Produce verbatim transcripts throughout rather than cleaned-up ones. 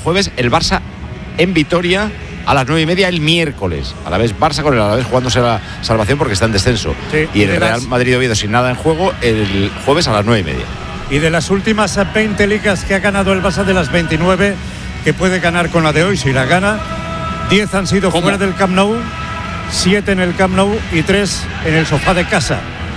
jueves, el Barça en Vitoria a las nueve y media el miércoles. A la vez Barça con el Alavés jugándose la salvación porque está en descenso. Sí, y el y Real las... Madrid-Oviedo sin nada en juego el jueves a las nueve y media. Y de las últimas veinte ligas que ha ganado el Barça, de las veintinueve que puede ganar con la de hoy, si la gana, diez han sido ¿Cómo? fuera del Camp Nou, siete en el Camp Nou y tres en el sofá de casa.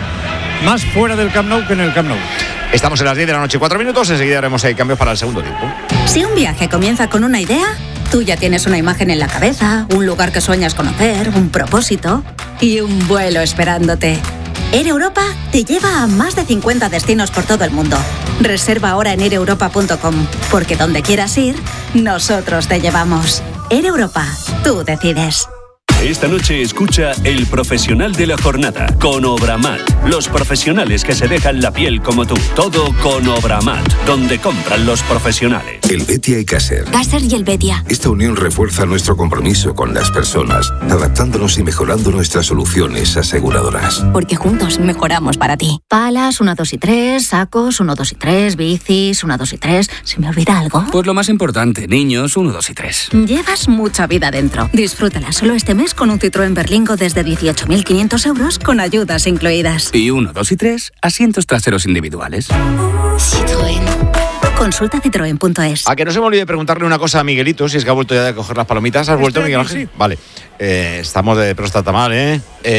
Más fuera del Camp Nou que en el Camp Nou. Estamos en las diez de la noche, cuatro minutos. Enseguida haremos ahí cambios para el segundo tiempo. Si un viaje comienza con una idea, tú ya tienes una imagen en la cabeza, un lugar que sueñas conocer, un propósito y un vuelo esperándote. Air Europa te lleva a más de cincuenta destinos por todo el mundo. Reserva ahora en air europa punto com, porque donde quieras ir, nosotros te llevamos. Air Europa, tú decides. Esta noche escucha El Profesional de la Jornada con Obramat. Los profesionales que se dejan la piel como tú. Todo con Obramat, donde compran los profesionales. El Betia y Caser. Caser y el Betia. Esta unión refuerza nuestro compromiso con las personas, adaptándonos y mejorando nuestras soluciones aseguradoras. Porque juntos mejoramos para ti. Palas, una, dos y tres, sacos, uno, dos y tres, bicis, una, dos y tres. ¿Se me olvida algo? Pues lo más importante, niños, uno, dos y tres. Llevas mucha vida dentro. Disfrútala solo este mes con un Citroën Berlingo desde dieciocho mil quinientos euros con ayudas incluidas. Y uno, dos y tres, asientos traseros individuales. Citroën. Consulta citroen punto es. A que no se me olvide preguntarle una cosa a Miguelito, si es que ha vuelto ya de coger las palomitas. ¿Has vuelto, Miguel Ángel? Sí. Vale. Eh, estamos de próstata mal, ¿eh?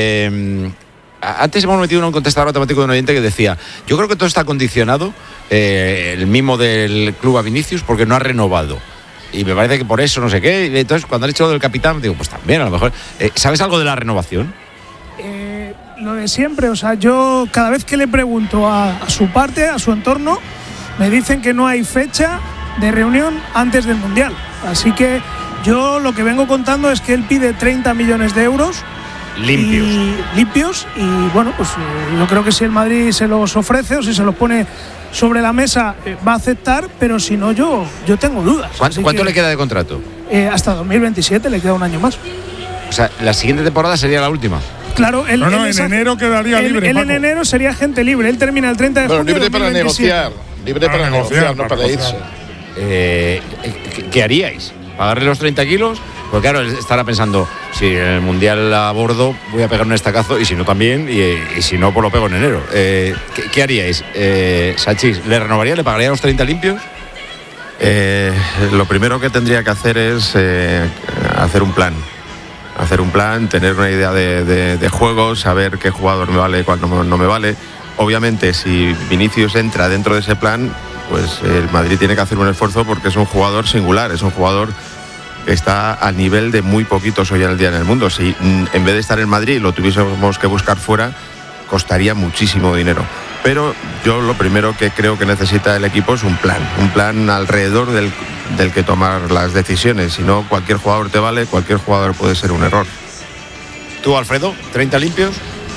eh Antes hemos metido en un contestador automático de un oyente que decía: yo creo que todo está condicionado, eh, el mimo del club a Vinicius, porque no ha renovado. Y me parece que por eso no sé qué. Y entonces, cuando han hecho lo del capitán, digo, pues también, a lo mejor. Eh, ¿Sabes algo de la renovación? Eh, lo de siempre, o sea, yo cada vez que le pregunto a, a su parte, a su entorno, me dicen que no hay fecha de reunión antes del Mundial. Así que yo lo que vengo contando es que él pide treinta millones de euros. Limpios. Y, limpios. Y bueno, pues eh, yo creo que si el Madrid se los ofrece o si se los pone sobre la mesa, eh, va a aceptar, pero si no, yo, yo tengo dudas. ¿Cuánto, ¿cuánto le queda de contrato? Eh, hasta dos mil veintisiete, le queda un año más. O sea, la siguiente temporada sería la última. Claro, él, no, no, él en esa, enero quedaría él, libre. Él Paco. en enero sería agente libre. Él termina el treinta de bueno, junio. libre para negociar. Libre para, para negociar, negociar, no para, para irse. Eh, ¿qué, ¿Qué haríais? ¿Pagarle los treinta kilos? Porque claro, él estará pensando, si en el Mundial abordo voy a pegar un estacazo, y si no también, y, y si no, pues lo pego en enero. Eh, ¿qué, ¿Qué haríais? Eh, Sachis, ¿le renovaría? ¿Le pagaría los treinta limpios? Eh, lo primero que tendría que hacer es eh, hacer un plan. Hacer un plan, tener una idea de, de, de juego, saber qué jugador me vale y cuál no, no me vale. Obviamente, si Vinicius entra dentro de ese plan, pues el Madrid tiene que hacer un esfuerzo porque es un jugador singular, es un jugador que está al nivel de muy poquitos hoy en el día en el mundo. Si en vez de estar en Madrid lo tuviésemos que buscar fuera, costaría muchísimo dinero. Pero yo lo primero que creo que necesita el equipo es un plan, un plan alrededor del, del que tomar las decisiones. Si no, cualquier jugador te vale, cualquier jugador puede ser un error. ¿Tú, Alfredo, treinta limpios?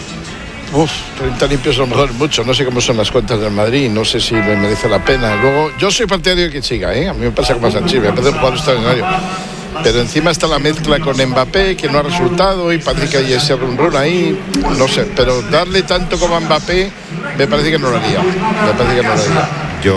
Uf, treinta limpios a lo mejor es mucho. No sé cómo son las cuentas del Madrid, no sé si me merece la pena. Luego, yo soy partidario de que siga, ¿eh? A mí me pasa como a Sanchís, me parece un jugador extraordinario. Pero encima está la mezcla con Mbappé, que no ha resultado, y parece que hay ese run run ahí, no sé, pero darle tanto como a Mbappé, me parece que no lo haría, me parece que no lo haría. Yo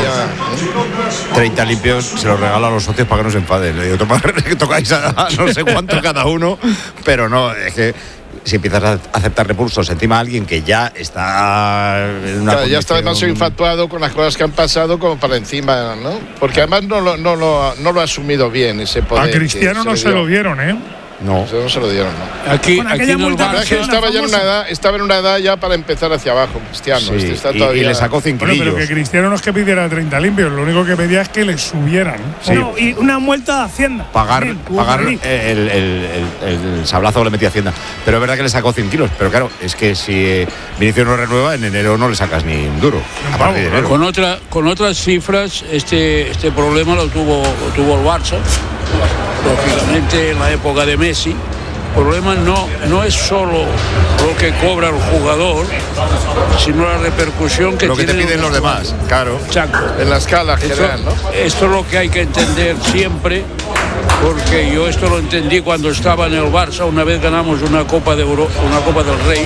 treinta limpios se los regalo a los socios para que no se enfaden. Le digo, que tocáis a no sé cuánto cada uno, pero no, es que si empiezas a aceptar repulsos encima de alguien que ya está en una claro, ya está demasiado infatuado con las cosas que han pasado como para encima, ¿no? Porque además no lo, no lo, no lo ha asumido bien ese poder. A Cristiano no se lo dieron, ¿eh? No. No se lo dieron, ¿no? Aquí, aquí en el Barça estaba ya en una edad, estaba en una edad ya para empezar hacia abajo, Cristiano. Sí, este está y, todavía... y le sacó cinco bueno, pero que Cristiano no es que pidiera treinta limpios, lo único que pedía es que le subieran. Sí. No, y una multa de Hacienda. Pagar, Bien, pagar el, el, el, el, el sablazo que le metía Hacienda. Pero es verdad que le sacó cien kilos. Pero claro, es que si Vinicius no renueva, en enero no le sacas ni un duro. No, a partir de enero. Con, otra, con otras cifras, este, este problema lo tuvo, lo tuvo el Barça, lógicamente en la época de Messi. El problema no, no es solo lo que cobra el jugador, sino la repercusión que lo que tienen te piden los demás, claro. Exacto. En la escala general, ¿no? Esto es lo que hay que entender siempre, porque yo esto lo entendí cuando estaba en el Barça. Una vez ganamos una Copa de Euro, una Copa del Rey,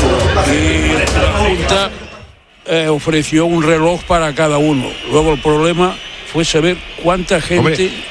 y la Junta eh, ofreció un reloj para cada uno. Luego el problema fue saber cuánta gente Hombre.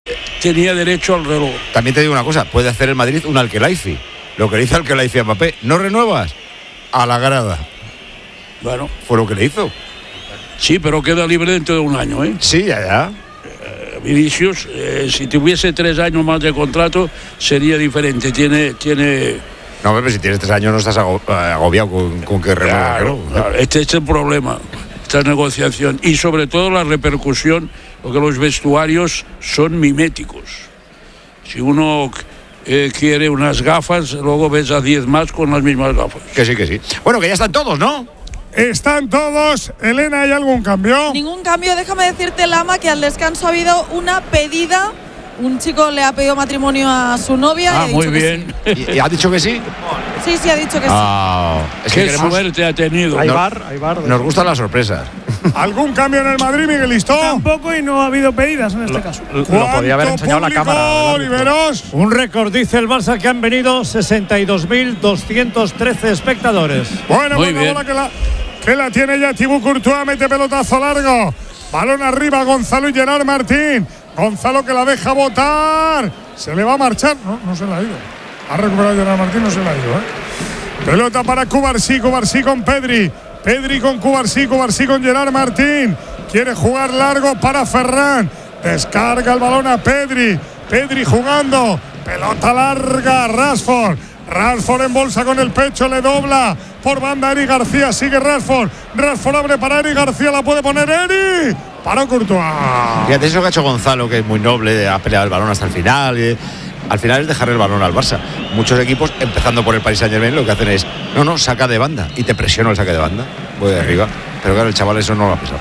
tenía derecho al reloj. También te digo una cosa, puede hacer el Madrid un Al-Khelaifi. Lo que le hizo Al-Khelaifi a Mbappé, ¿no renuevas? A la grada. Bueno. Fue lo que le hizo. Sí, pero queda libre dentro de un año, ¿eh? Sí, ya, ya. Eh, Vinicius, eh, si tuviese tres años más de contrato, sería diferente. Tiene... tiene No, pero si tienes tres años no estás agobiado con, con que renueva. Claro, claro. Este, este es el problema, esta negociación. Y sobre todo la repercusión, porque los vestuarios son miméticos. Si uno eh, quiere unas gafas, luego ves a diez más con las mismas gafas. Que sí, que sí. Bueno, que ya están todos, ¿no? Están todos. Elena, ¿hay algún cambio? Ningún cambio. Déjame decirte, Lama, que al descanso ha habido una pedida. Un chico le ha pedido matrimonio a su novia. Ah, y ha muy dicho bien. Que sí. ¿Y, y ha dicho que sí? Sí, sí, ha dicho que ah, sí. Es Qué que queremos, suerte ha tenido. Hay Nos- bar, hay bar. Nos gustan las sorpresas. ¿Algún cambio en el Madrid, Miguelito? Tampoco, y no ha habido pedidas en este caso. Lo podía haber enseñado la cámara del árbitro. Oliveros? Un récord, dice el Barça, que han venido sesenta y dos mil doscientos trece espectadores. Bueno, Muy buena bien. bola que la, que la tiene ya Thibaut Courtois, mete pelotazo largo. Balón arriba, Gonzalo y Gerard Martín. Gonzalo que la deja botar. Se le va a marchar. No, no se la ha ido. Ha recuperado Gerard Martín, no se la ha ido, ¿eh? Pelota para Cubarsí, Cubarsí con Pedri. Pedri con Cubarsí, Cubarsí con Gerard Martín. Quiere jugar largo para Ferran. Descarga el balón a Pedri. Pedri jugando. Pelota larga, Rashford. Rashford en bolsa con el pecho, le dobla por banda Eric García, sigue Rashford. Rashford abre para Eric García, la puede poner Eric. Para Courtois. Fíjate eso que ha hecho Gonzalo, que es muy noble, ha peleado el balón hasta el final. Y, al final es dejar el balón al Barça. Muchos equipos, empezando por el Paris Saint-Germain, lo que hacen es, no, no, saca de banda. Y te presiona el saque de banda. Voy de arriba. Pero claro, el chaval eso no lo ha pesado.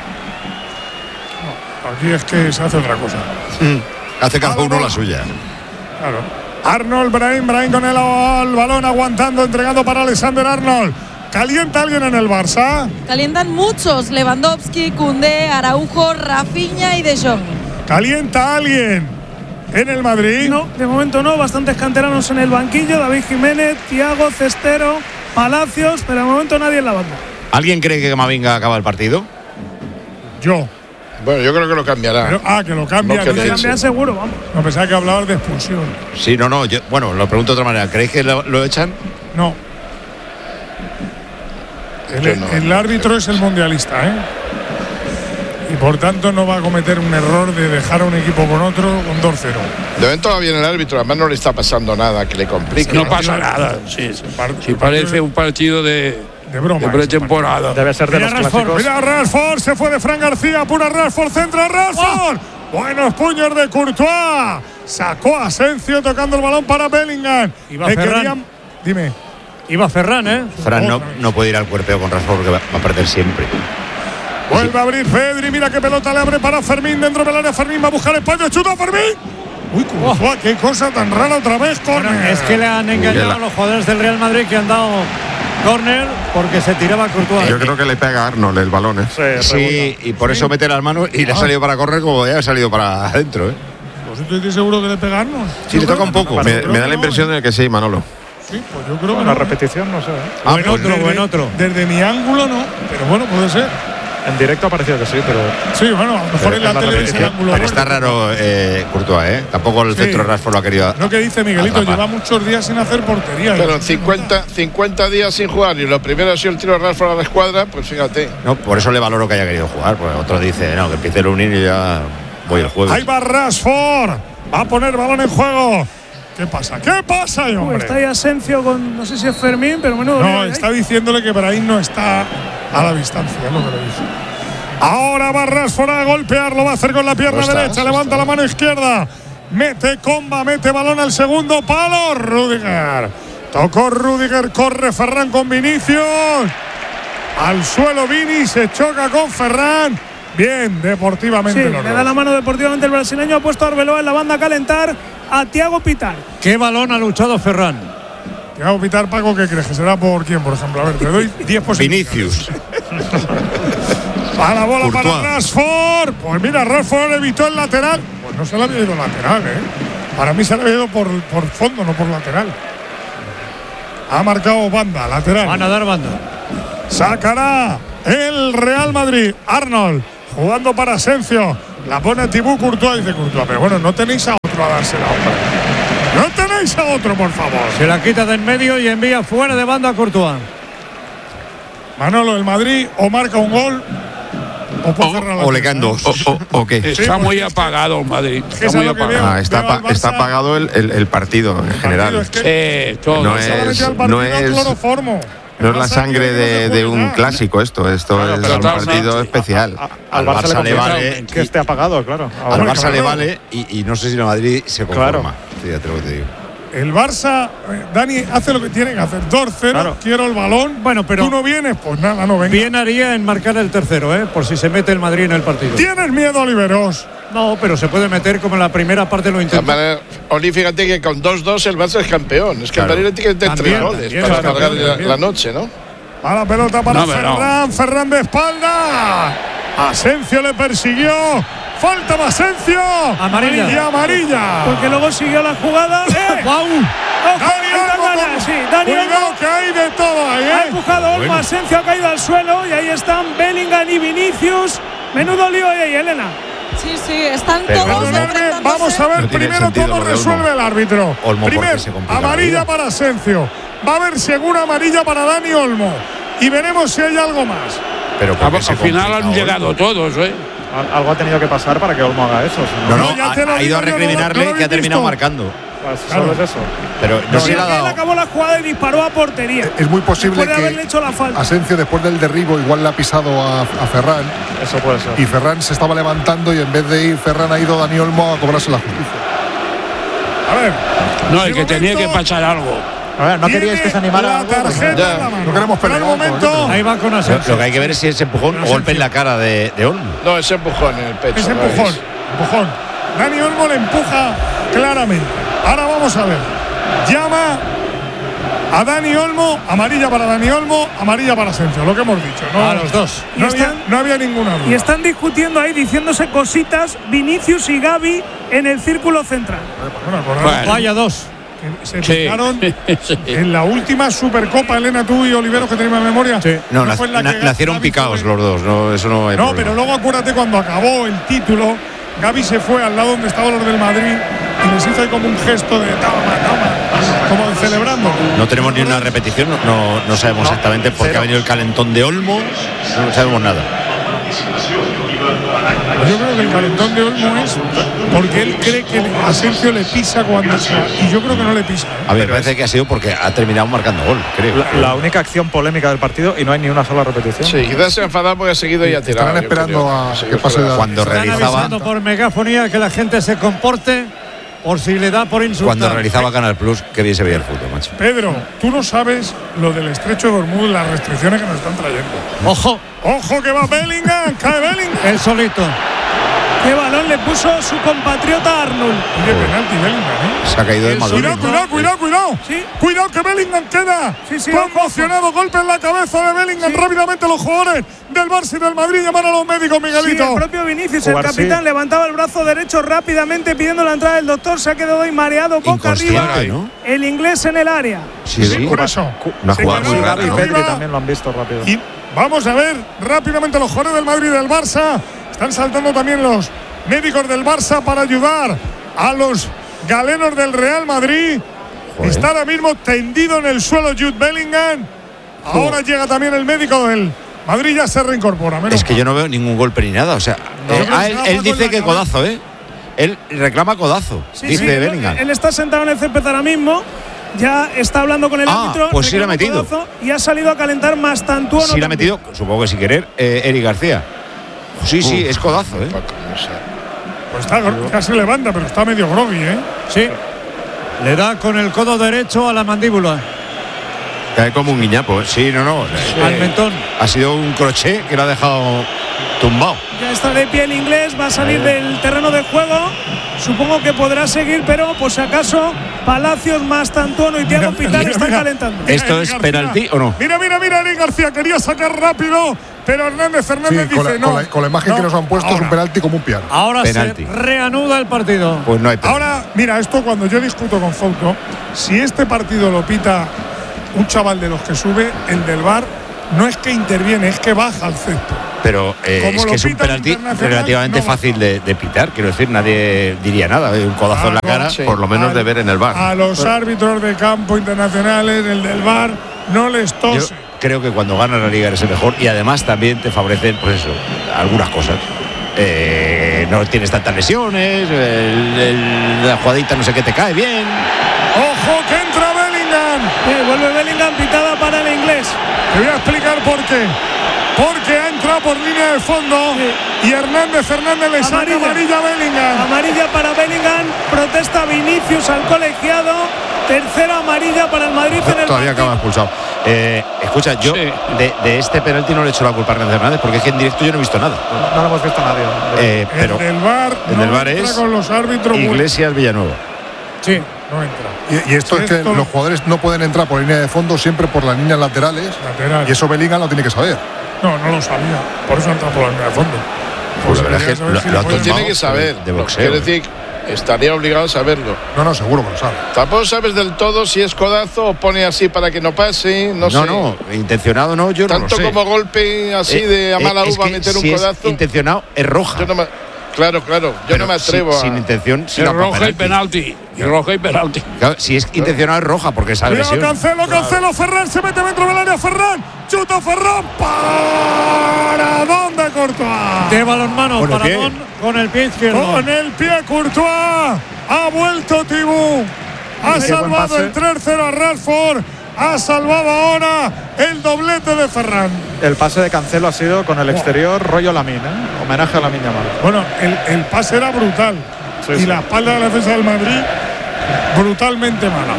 Aquí es que se hace otra cosa. Hace cada uno la suya. Claro. Arnold, Brahim, Brahim con el, el balón aguantando, entregando para Alexander Arnold. ¿Calienta alguien en el Barça? Calientan muchos. Lewandowski, Koundé, Araujo, Rafinha y De Jong. ¿Calienta alguien en el Madrid? No, de momento no. Bastantes canteranos en el banquillo. David Jiménez, Thiago, Cestero, Palacios, pero de momento nadie en la banda. ¿Alguien cree que Camavinga acaba el partido? Yo. Bueno, yo creo que lo cambiará. Pero, ah, que lo cambia. No, que No, sí, Cambiar seguro, vamos. no pensaba que hablabas de expulsión. Sí, no, no. Yo, bueno, lo pregunto de otra manera. ¿Creéis que lo, lo echan? No. El, Yo no. el árbitro es el mundialista, ¿eh? Y por tanto no va a cometer un error de dejar a un equipo con otro con dos cero. De momento va bien el árbitro, además no le está pasando nada que le complique. No pasa nada. Sí, sí. Sí, parece un partido de, De broma. de pretemporada. Debe ser de Mira los Rashford, clásicos. mira Rashford, se fue de Fran García, apura Rashford, centra Rashford. Buenos puños de Courtois. Sacó a Asensio tocando el balón para Bellingham. Iba Le Ferran. querían- Dime. Iba Ferran, ¿eh? Fran no, no puede ir al cuerpeo con Rashford porque va, va a perder siempre. Vuelve a abrir Pedri, mira qué pelota le abre para Fermín dentro del área. Fermín va a buscar espacio, chuta Fermín. Uy, Courtois, qué cosa tan rara otra vez, Bueno, córner. es que le han engañado la- a los jugadores del Real Madrid que han dado córner porque se tiraba Courtois. Yo creo que le pega a Arnold el balón, ¿eh? Sí, y por eso mete las manos y le ha salido para correr como ya ha salido para adentro, ¿eh? Pues estoy seguro que le pegarnos. Sí, le toca un poco. Me, me da la impresión de que sí, Manolo. Sí, pues yo creo que Una no. repetición, no sé. Ah, buen pues otro, desde, buen otro. Desde mi ángulo no, pero bueno, puede ser. En directo ha parecido que sí, pero. Sí, bueno, a lo mejor en la en la tele es el repetición. ángulo. Pero está raro eh, Courtois, ¿eh? Tampoco el Sí. centro de Rashford lo ha querido. Lo que dice Miguelito, atrapar. lleva muchos días sin hacer portería. Pero en cincuenta, cincuenta días sin jugar y lo primero ha sido el tiro de Rashford a la escuadra, pues fíjate. No, por eso le valoro que haya querido jugar. Porque otro dice, no, que empiece el unir y ya voy el jueves. Ahí va Rashford. Va a poner balón en juego. ¿Qué pasa? ¿Qué pasa, Uy, hombre? está ahí Asensio con, no sé si es Fermín, pero menudo. No, lío hay. está diciéndole que Brahim no está a la distancia, es lo que le dice. Ahora va Rashford a golpear, lo va a hacer con la pierna No está, derecha, no levanta está. la mano izquierda, mete comba, mete balón al segundo palo, Rüdiger. Tocó Rüdiger, corre Ferran con Vinicius. Al suelo Vini, se choca con Ferran. Bien, deportivamente. Sí, los le dos. da la mano deportivamente el brasileño, ha puesto a Arbeloa en la banda a calentar a Thiago Pitar. ¿Qué balón ha luchado Ferran? Te hago pitar, Paco, ¿qué crees? ¿Que será por quién, por ejemplo? A ver, te doy diez posibilidades. Vinicius. A la bola Courtois. para Rashford. Pues mira, Rashford evitó el lateral. Pues no se le había ido lateral, ¿eh? Para mí se le había ido por, por fondo, no por lateral. Ha marcado banda, lateral. Van a dar banda. Sacará el Real Madrid. Arnold jugando para Asensio. La pone Thibaut Courtois, dice Courtois. Pero bueno, no tenéis a otro vuelva a dársela, hombre. No tenéis a otro, por favor. Se la quita de en medio y envía fuera de banda a Courtois. Manolo, el Madrid o marca un gol o, puede cerrar la o le caen dos. O, o, o qué. Está Sí, pues, muy apagado el Madrid. que Está es muy lo que apagado. Ah, está, Veo al pa- está Barça. apagado el, el, el partido en general. Es que Sí, todo. No se ha es- metido al partido no es- cloroformo. No es la Barça sangre quiere que de, no se de juegue un nada. clásico esto. Esto Claro, es pero un totalmente. partido especial. Al Barça le vale que esté apagado, claro. Al Ahora, Barça le claro. vale y, y no sé si el Madrid se conforma. Fíjate lo que te digo. El Barça, eh, Dani, hace lo que tiene que hacer. dos cero, Claro. quiero el balón. Bueno, pero- ¿Tú no vienes? Pues nada, no venga. Bien haría en marcar el tercero, ¿eh? Por si se mete el Madrid en el partido. ¿Tienes miedo, Oliveros? No, pero se puede meter como en la primera parte lo De todas intentó. maneras, Oli, fíjate que con dos dos el Barça es campeón. Es que Claro. el Madrid tiene que meter tres También, goles también, para claro, cargar la, también. la noche, ¿no? A la pelota para No, pero no. Ferran. Ferran de espalda. Asensio le persiguió. Falta de Asensio. Amarilla. Y amarilla. Porque luego siguió la jugada. ¡Eh! ¡Guau! ¡Ojo! Dani Ahí está Olmo, Gana, con- sí, Dani Cuidado Olmo que hay de todo ahí, ha ¿eh? empujado a Olmo, Asensio ha caído al suelo y ahí están Bellingham y Vinicius. Menudo lío ahí, Elena. Sí, sí, están Pero todos Perdonadme, enfrentándose. vamos a ver No tiene primero sentido cómo lo de Olmo. resuelve el árbitro. Olmo, ¿por Primero, qué se complica la amarilla vida? para Asensio. Va a haber segura amarilla para Dani Olmo. Y veremos si hay algo más. Pero Al ¿por qué se al final complica han hoy? llegado todos, ¿eh? al- algo ha tenido que pasar para que Olmo haga eso. si No, no, no, ya ha, te lo ha ido digo a yo, no lo- recriminarle no lo que ha habéis terminado visto. marcando. pues, solo es eso. Pero no No, se sí, le ha él dado. acabó la jugada y disparó a portería. Es muy posible Después de haberle que hecho la falta. Asensio, después del derribo, igual le ha pisado a, a Ferran. Eso puede ser. Y Ferran se estaba levantando y en vez de ir Ferran ha ido Dani Olmo a cobrarse la justicia. A ver. No, el de que tenía que momento, pasar algo. A ver, no queríais que se tiene animara la algo, pues, tarjeta ya. en la mano. No queremos Pero pelear, al momento. Ahí va con Lo, Asensio. lo que hay que ver es si ese empujón o golpe en la cara de, de Olmo. No, ese empujón en el pecho. Ese no empujón, es. empujón. Dani Olmo le empuja claramente. Ahora vamos a ver. Llama a Dani Olmo, amarilla para Dani Olmo, amarilla para Asensio, lo que hemos dicho. No, A los dos. No, Y había, están- no había ninguna duda. Y están discutiendo ahí, diciéndose cositas, Vinicius y Gavi en el círculo central. Bueno, acordad Bueno. Vaya dos. que se Sí. fijaron Sí. en la última Supercopa, Elena, tú y Oliveros, que tenemos en memoria. Sí. No, ¿No nac- fue en la na- que nacieron Gavi picados fue? los dos. No, eso no hay No, problema. pero luego acuérdate cuando acabó el título, Gavi se fue al lado donde estaban los del Madrid y les hizo ahí como un gesto de toma, toma, como de celebrando. No tenemos ni una repetición, no, no, no sabemos exactamente por qué ha venido el calentón de Olmo, no sabemos nada. Yo creo que el calentón de Olmo es porque él cree que Asensio le pisa cuando entra, y yo creo que no le pisa. A ver, parece que ha sido porque ha terminado marcando gol, creo. La, la única acción polémica del partido y no hay ni una sola repetición. Sí, quizás se ha enfadado porque ha seguido y ha tirado. Estarán yo esperando creo. a Sí, que pase fuera. la- Cuando Están realizaba, avisando por megafonía que la gente se comporte por si le da por insultar. cuando realizaba Canal Plus, que bien se veía el fútbol, macho. Pedro, tú no sabes lo del estrecho de Hormuz, las restricciones que nos están trayendo. Ojo, ¡Ojo que va Bellingham! ¡Cae Bellingham! él solito. ¿Qué balón le puso su compatriota Arnold? Oye, penalti Bellingham, ¿eh? Se ha caído de Maduro. Cuidado, cuidado, cuidado, cuidado. Sí. Cuidado que Bellingham queda Sí, sí, conmocionado. Golpe en la cabeza de Bellingham. Sí. Rápidamente los jugadores del Barça y del Madrid llaman a los médicos, Sí, Miguelito. el propio Vinicius, el Jugar, capitán, sí. levantaba el brazo derecho rápidamente pidiendo la entrada del doctor. Se ha quedado ahí mareado boca Inconsciente, arriba. ¿no? El inglés en el área. Sí, sí. Por eso. Una Se jugada quedó muy boca rara, Y ¿no? Pedri arriba. también lo han visto rápido. Y vamos a ver rápidamente los jugadores del Madrid y del Barça. Están saltando también los médicos del Barça para ayudar a los galenos del Real Madrid. Joder. Está ahora mismo tendido en el suelo Jude Bellingham. Ahora llega también el médico del Madrid, ya se reincorpora. menos Es que mal. yo no veo ningún golpe ni nada. O sea, No, eh, yo creo ah, que él, se da él algo en dice la que cabeza. codazo, ¿eh? Él reclama codazo, Sí, dice sí, él- Bellingham. Él está sentado en el césped ahora mismo. Ya está hablando con el Ah, árbitro. pues sí le ha reclama metido. codazo Y ha salido a calentar más tantuano. Sí le ha metido, supongo que sin querer, eh, Eric García. Sí, sí, es codazo, ¿eh? Paco, no sé. Pues está, ya se levanta, pero está medio groggy, ¿eh? Sí. Le da con el codo derecho a la mandíbula, Cae como un guiñapo, ¿eh? Sí, no, no. al eh, mentón. ha sido un crochet que lo ha dejado tumbado. Ya está de pie el inglés, va a salir del terreno de juego. Supongo que podrá seguir, pero por si acaso, Palacios, más Tantuono y Thiago Pitán están calentando. ¿Esto Eric es García. penalti o no? Mira, mira, mira, Eric García quería sacar rápido, pero Hernández Sí, Hernández con, dice la, no. con la- con la imagen no, que nos han puesto es ahora. un penalti como un piano. Ahora Penalti. se reanuda el partido. Pues no hay penalti. Ahora, mira, esto cuando yo discuto con Fouto, si este partido lo pita un chaval de los que sube, el del V A R no es que interviene, es que baja al césped. Pero eh, Como es lo que es un pita el penalti internacional, relativamente no fácil de, de pitar. Quiero decir, nadie diría nada. Un codazo en la cara, sí. Por lo menos Al- de ver en el bar. A los árbitros de campo internacionales, el del V A R, no les Yo tose. creo que cuando gana la liga eres el mejor y además también te favorecen, pues eso, algunas cosas. Eh, no tienes tantas lesiones, el- el- la jugadita no sé qué te cae bien. ¡Ojo que entra Bellingham! Eh, vuelve Bellingham, pitada para el inglés. Te voy a explicar por qué. Porque ha entrado por línea de fondo y Hernández Fernández le saca Amarilla. amarilla a Bellingham. Amarilla para Bellingham, protesta Vinicius al colegiado, tercera amarilla para el Madrid en el Todavía acaba partido. expulsado. Eh, escucha, yo Sí. de, de este penalti no le he hecho la culpa a Hernández Fernández porque es que en directo yo no he visto nada. No lo hemos visto nadie. Eh, pero el del V A R el no del V A R entra es con los árbitros. Iglesias Villanueva. Sí, no entra. Y, y esto es que Esto- los jugadores no pueden entrar por línea de fondo, siempre por las líneas laterales. Lateral. Y eso Bellingham lo tiene que saber. No, no lo sabía. Por eso entra por la línea de fondo. Pues la verdad es que debería lo, saber lo ha si Lo le tiene tomado que saber. de No, boxeo. quiero decir, estaría obligado a saberlo. No, no, seguro que lo sabe. Tampoco sabes del todo si es codazo o pone así para que no pase. No, No, sé. no, intencionado no, yo no Tanto lo sé. como golpe así Eh, de a eh, mala es uva que meter si un es codazo. intencionado es roja. Yo no me, claro, claro. Yo Pero no me si- atrevo sin a. intención, si Es no, para roja y penalti. Y roja y penalti. Claro, si es intencionado es roja porque es Cuidado, agresión. Cancelo, Cancelo, Ferran se mete dentro del área, Ferran, chuta Ferran, ¿para dónde Courtois? De balonmano ¿Con el para pie? Don con el pie izquierdo. Con el pie Courtois, ha vuelto Tibú, ha Qué buen salvado pase. el tres cero a Rashford, ha salvado ahora el doblete de Ferran. El pase de Cancelo ha sido con el exterior, rollo Lamine, ¿eh? Homenaje a Lamine Yamal. Bueno, el, el pase era brutal Sí, y sí. la espalda de la defensa del Madrid brutalmente mala.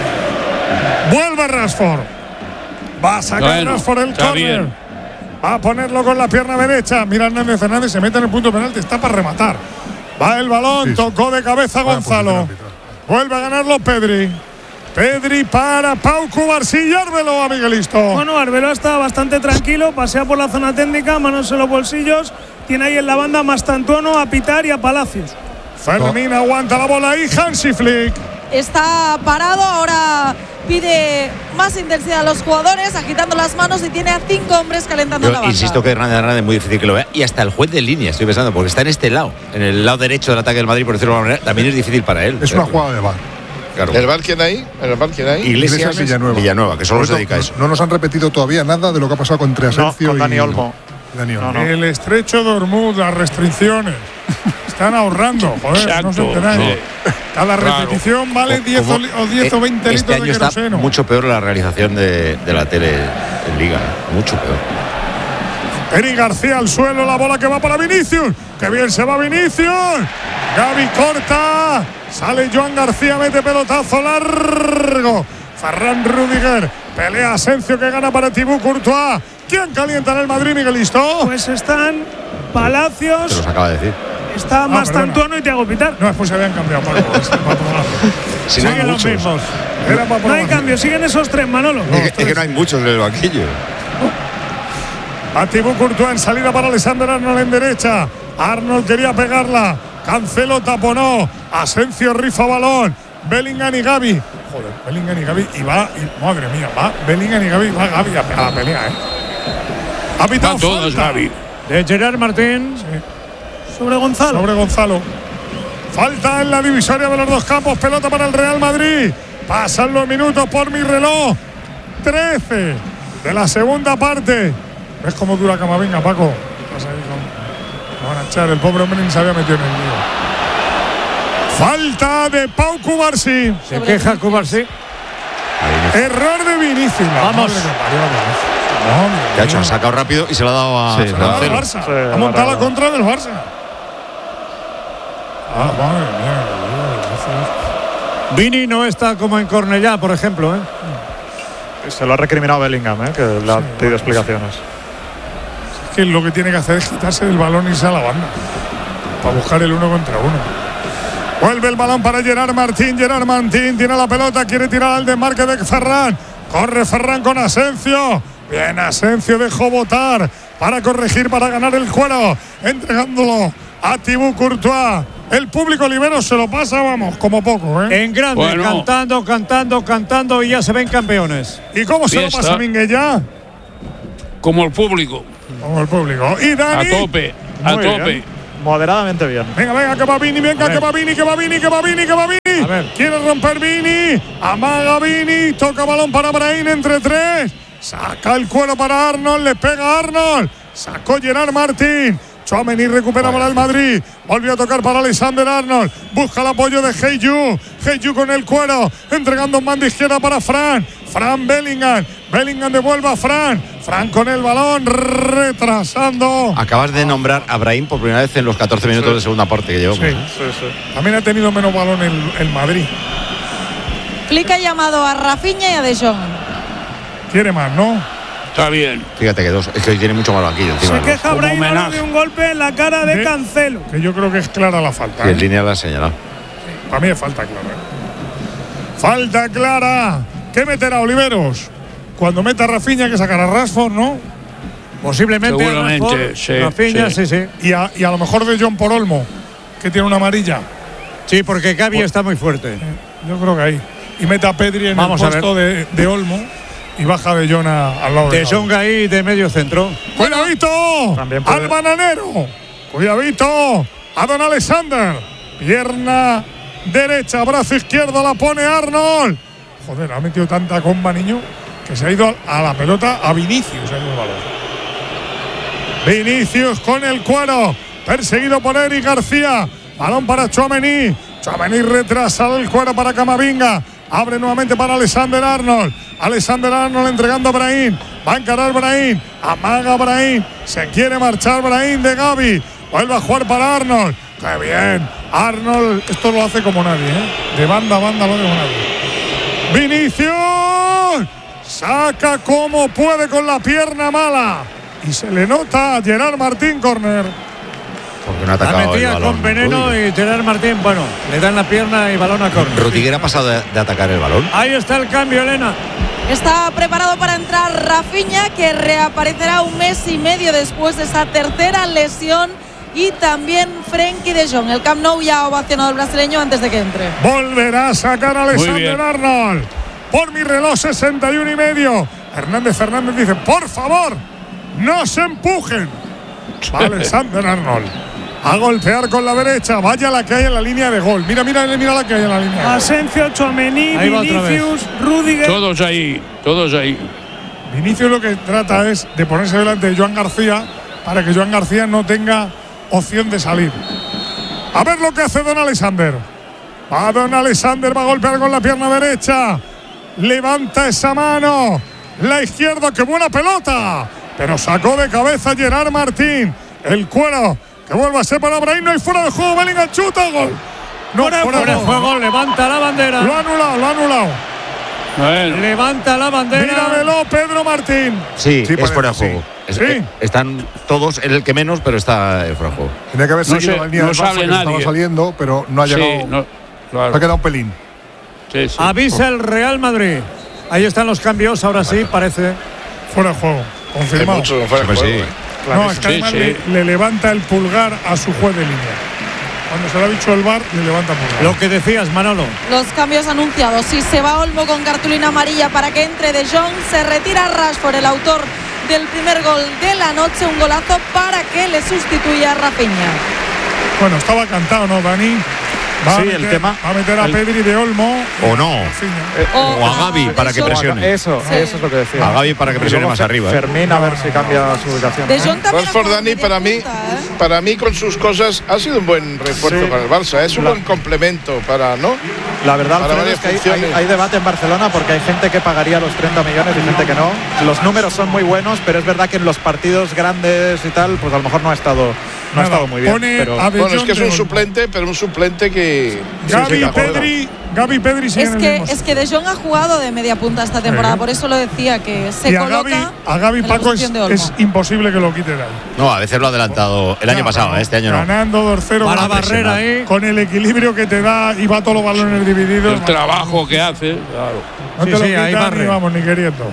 Vuelve Rashford, va a sacar Bueno, Rashford el está córner. bien. Va a ponerlo con la pierna derecha. Mira Hernández Fernández, se mete en el punto penalti, está para rematar. Va el balón, Sí, sí. tocó de cabeza Buena Gonzalo. posición arbitral. Vuelve a ganarlo Pedri. Pedri para Pau Cubarsí y Árbelo a Miguelisto. Bueno, Arbeloa está bastante tranquilo, pasea por la zona técnica, manos en los bolsillos, tiene ahí en la banda Mastantuono a Pitar y a Palacios. Fermín aguanta la bola ahí, Hansi Flick. Está parado, ahora pide más intensidad a los jugadores, agitando las manos y tiene a cinco hombres calentando la Yo banda. insisto que Hernández Hernández es muy difícil que lo vea. Y hasta el juez de línea, estoy pensando, porque está en este lado, en el lado derecho del ataque del Madrid, por decirlo de alguna manera, también es difícil para él. Es una jugada de bar. Claro. ¿El bar quién hay? ¿El bar quién hay? Iglesias, Iglesias Villanueva. Villanueva, que solo Por se eso, dedica a eso. No nos han repetido todavía nada de lo que ha pasado con entre No, Asensio con Dani y Olmo. y Dani Olmo. No, no. El estrecho de Hormuz, las restricciones. Están ahorrando, joder, no se Exacto, enteráis. sí. Cada Claro. repetición vale diez o, Como- li- o diez o veinte eh, litros Este año de está queroseno. mucho peor la realización de, de la tele en Liga, ¿eh? Mucho peor. Eric García al suelo, la bola que va para Vinicius. ¡Qué bien se va Vinicius! Gaby corta. Sale Joan García, mete pelotazo largo. Ferran Rudiger. Pelea Asensio que gana para Thibaut Courtois. ¿Quién calienta en el Madrid, Miguelisto? Pues están Te Palacios, los acaba de decir. está Mastantuono y Thiago Pitar. No, después se habían cambiado, Paco. Es para probarlo. Si no hay Siguen los muchos. mismos. Era para No hay probarlo. cambio, siguen esos tres, Manolo. Es que, es que no hay muchos en el banquillo. A Thibaut Courtois en salida para Alexander Arnold en derecha. Arnold quería pegarla. Cancelo taponó. Asensio rifa balón. Bellingham y Gavi. Joder, Bellingham y Gavi. Y va, y, madre mía, va Bellingham y Gavi. Va Gavi a pegar la pelea, ¿eh? Ha pitado Están todos, falta. Gavi. De Gerard Martín Sobre Gonzalo. Sobre Gonzalo. Falta en la divisoria de los dos campos. Pelota para el Real Madrid. Pasan los minutos por mi reloj. trece de la segunda parte. ¿Ves cómo dura Camavinga, Paco? Vas ahí con- Lo van a echar. El pobre hombre ni se había metido en el lío. Falta de Pau Cubarsí. Se queja Cubarsí. Error de Vinicius. La Vamos. madre que parió a Vinicius. Madre ¿Qué ha hecho? mía. Ha sacado rápido y se lo ha dado a Sí, Se la ha dado el Cancelo. Barça. Sí, ha montado la ahora- contra del Barça. Ah, madre mía. Vinicius. Vini no está como en Cornellá, por ejemplo. ¿eh? Se lo ha recriminado Bellingham, ¿eh? Que le ha Sí, pedido bueno, explicaciones. Es que lo que tiene que hacer es quitarse del balón y irse a la banda para buscar el uno contra uno. Vuelve el balón para Gerard Martín. Gerard Martín tiene la pelota, quiere tirar al desmarque de Ferran. Corre Ferran con Asensio. Bien, Asensio dejó botar para corregir, para ganar el cuero, entregándolo a Thibaut Courtois. El público libero se lo pasa, vamos, como poco, ¿eh? En grande, Bueno. cantando, cantando, cantando y ya se ven campeones. ¿Y cómo se Fiesta. lo pasa Minguella? como el público. Como el público. Y Dani. A tope, a Muy tope. bien. Moderadamente bien. Venga, venga, que va Vini, venga, que va Vini, que va Vini, que va Vini, que va Vini. A ver. Quiere romper Vini. Amaga Vini. Toca balón para Brahim entre tres. Saca el cuero para Arnold. Le pega a Arnold. Sacó Gerard Martín. Tchouaméni recupera para el Madrid. Volvió a tocar para Alexander Arnold. Busca el apoyo de Heyu. Heyu con el cuero. Entregando un mando izquierda para Fran. Fran Bellingham. Bellingham devuelve a Fran. Fran con el balón. Retrasando. Acabas de nombrar a Brahim por primera vez en los catorce minutos Sí. de segunda parte que llevamos. Sí, ¿eh? Sí, sí. También ha tenido menos balón el, el Madrid. Flick ha llamado a Rafinha y a De Jong. Quiere más, ¿no? Está bien. Fíjate que dos. Es que hoy tiene mucho más banquillo encima. Se ¿no? queja Como Brahim ahora homenaje. de un golpe en la cara de De- Cancelo. Que yo creo que es clara la falta. Sí, ¿eh? en línea la ha señalado. Para mí es falta clara. ¿eh? Falta clara. ¿Qué meterá Oliveros? Cuando meta a Rafinha que sacará a Rashford, ¿no? Posiblemente. Seguramente, Rashford, sí, Rafinha, sí. sí, sí. Y a, y a lo mejor de John por Olmo, que tiene una amarilla. Sí, porque Gavi está muy fuerte. Yo creo que ahí. Y mete a Pedri en Vamos a el puesto de, de Olmo y baja de John a- al lado de De Jong ahí de medio centro. ¡Cuidadito! También puede- ¡Al bananero! ¡Cuidadito! A Don Alexander. Pierna derecha, brazo izquierdo, la pone Arnold. Joder, ha metido tanta comba, niño, que se ha ido a la pelota a Vinicius. Se ha ido el balón. Vinicius con el cuero. Perseguido por Eric García. Balón para Tchouaméni. Tchouaméni retrasa el cuero para Camavinga. Abre nuevamente para Alexander Arnold. Alexander Arnold entregando a Brahim. Va a encarar Brahim. Amaga Brahim. Se quiere marchar Brahim de Gavi. Vuelve a jugar para Arnold. ¡Qué bien! Arnold, esto lo hace como nadie, ¿eh? De banda a banda lo hace como nadie. ¡Vinicius! Saca como puede con la pierna mala. Y se le nota a Gerard Martín, córner. Porque no ha La atacado el metía balón. con veneno Rudiger. y Gerard Martín, bueno, le dan la pierna y balón a córner. Rudiger ha pasado de, de atacar el balón. Ahí está el cambio, Elena. Está preparado para entrar Rafinha, que reaparecerá un mes y medio después de esa tercera lesión. Y también Frenkie de Jong. El Camp Nou ya ha ovacionado al brasileño antes de que entre. Volverá a sacar a Muy Alexander bien. Arnold. Por mi reloj, sesenta y uno y medio. Hernández Fernández dice: por favor, no se empujen. Va Alexander Arnold a golpear con la derecha. Vaya la que hay en la línea de gol. Mira, mira, mira la que hay en la línea de gol. Asensio, Tchouaméni, Ahí va otra Vinicius, Rudiger. Todos ahí, todos ahí. Vinicius lo que trata es de ponerse delante de Joan García para que Joan García no tenga opción de salir. A ver lo que hace Don Alexander. Va Don Alexander, va a golpear con la pierna derecha. Levanta esa mano. La izquierda, qué buena pelota. Pero sacó de cabeza Gerard Martín. El cuero que vuelve a ser para Brahim. No hay fuera de juego. Bellingham chuta, gol. No, Fuera, fuera fuera de de juego. juego, levanta la bandera. Lo ha anulado, lo ha anulado. Bueno, Levanta la bandera. Míramelo, Pedro Martín. Sí, Sí, es parece, fuera de sí. juego. Es- Sí. eh, están todos, en el que menos, pero está eh, fuera de juego. Tenía que haber No seguido sé, la línea no del Barça sabe que se estaba nadie. saliendo, pero no ha sí, llegado. no, Ha claro. quedado un pelín. Sí, sí. Avisa el Real Madrid. Ahí están los cambios, ahora sí, parece. Fuera de juego. Hay Confirmado. muchos fuera de Pues juego, sí. ¿eh? No, es que Sí, además sí. le, le levanta el pulgar a su juez de línea. Cuando se lo ha dicho el V A R, le levanta el pulgar. Lo que decías, Manolo. Los cambios anunciados. Si se va Olmo con cartulina amarilla para que entre De Jong, se retira Rashford, el autor del primer gol de la noche, un golazo para que le sustituya a Rafinha. Bueno, estaba cantado, ¿no, Dani? Va Sí, a meter, el tema- Va a meter a el- Pedri de Olmo. O no. Rafinha. O a Gavi De para que Jong. presione. Eso, Sí. eso es lo que decía. A Gavi para que Y presione luego más Fer- arriba, ¿eh? Fermín, a ver si cambia su ubicación. De Jong también. Rashford, ha jugado Dani, media para mí, punta, ¿eh? para mí con sus cosas ha sido un buen refuerzo Sí. para el Barça. Es un La- buen complemento para, ¿no? La verdad, Para Alfredo, varias es que hay, funciones. hay- hay debate en Barcelona porque hay gente que pagaría los treinta millones y gente que no. Los números son muy buenos, pero es verdad que en los partidos grandes y tal, pues a lo mejor no ha estado, no ha Nada, estado muy bien. pone Pero a De Bueno, es Jong que es de un Olmo. suplente, pero un suplente que. Gavi, sí, sí, que juega. Pedri, Gavi, Pedri siguen Es en que, el mismo es que De Jong ha jugado de media punta esta temporada, Sí. por eso lo decía, que se y a coloca Gavi, a Gavi en la Paco es, posición de Olmo. es imposible que lo quite de ahí. No, a veces lo ha adelantado el año Ya, pasado, pero ¿eh? Este año no. Ganando dos cero. Va la con- barrera ahí. Con el equilibrio que te da y va todos los balones divididos. El trabajo que hace, claro. No Sí, te lo sí, ahí quitan barre. ni vamos, ni queriendo.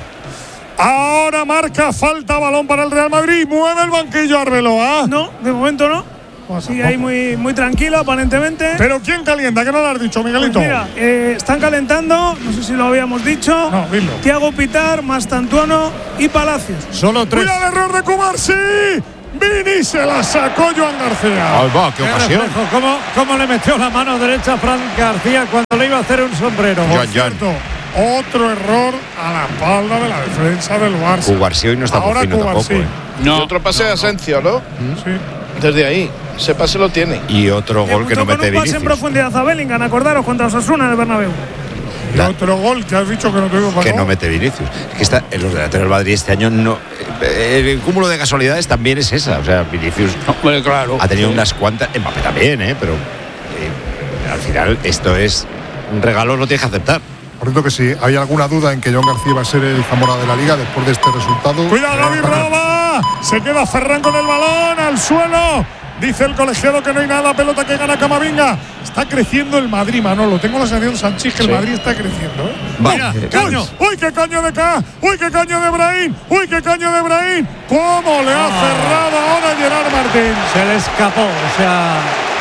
Ahora marca falta, balón para el Real Madrid. Mueve el banquillo Arbeloa. No, de momento no. Sí, ahí muy, muy tranquilo, aparentemente. Pero ¿quién calienta? ¿Qué no lo has dicho, Miguelito? Pues mira, eh, están calentando, no sé si lo habíamos dicho. No, dilo. Thiago Pitar, Mastantuono y Palacios. Solo tres. ¡Cuidado el error de Cubarsí! Vini se la sacó Joan García. Ay, va, qué, Qué ocasión. reflejo, ¿Cómo, ¿Cómo le metió la mano derecha a Fran García cuando le iba a hacer un sombrero? Por Joan, Joan. cierto, otro error a la espalda de la defensa del Barça. Cubarsí hoy no está por Ahora fino Cubarsí. tampoco. ¿eh? No. Y otro pase de Asensio, ¿no? Sí. Desde ahí. Ese pase lo tiene. Y otro gol que no Debutó con mete un pase en Vinicius. profundidad a Bellingham, acordaros, contra Osasuna en el Bernabéu. Y La- otro gol que has dicho que no te digo para Que no mete Vinicius. Es que está, en los delanteros del Madrid este año no. eh, El cúmulo de casualidades también es esa. O sea, Vinicius Hombre, claro. ha tenido unas cuantas. Mbappé también, ¿eh? Pero eh, al final esto es un regalo, lo tienes que aceptar. Por cierto que si hay alguna duda en que Joan García va a ser el Zamora de la Liga después de este resultado. Cuidado, Gavi roba. Se queda Ferran con el balón al suelo. Dice el colegiado que no hay nada. Pelota que gana Camavinga. Está creciendo el Madrid, Manolo. Tengo la sensación, Sánchez, que el Sí. Madrid está creciendo. ¿eh? Mira, Uy, caño. Uy, qué caño de K. Uy, qué caño de Brahim. Uy, qué caño de Brahim. ¿Cómo le ha Ah. cerrado ahora Gerard Martín? Se le escapó, o sea.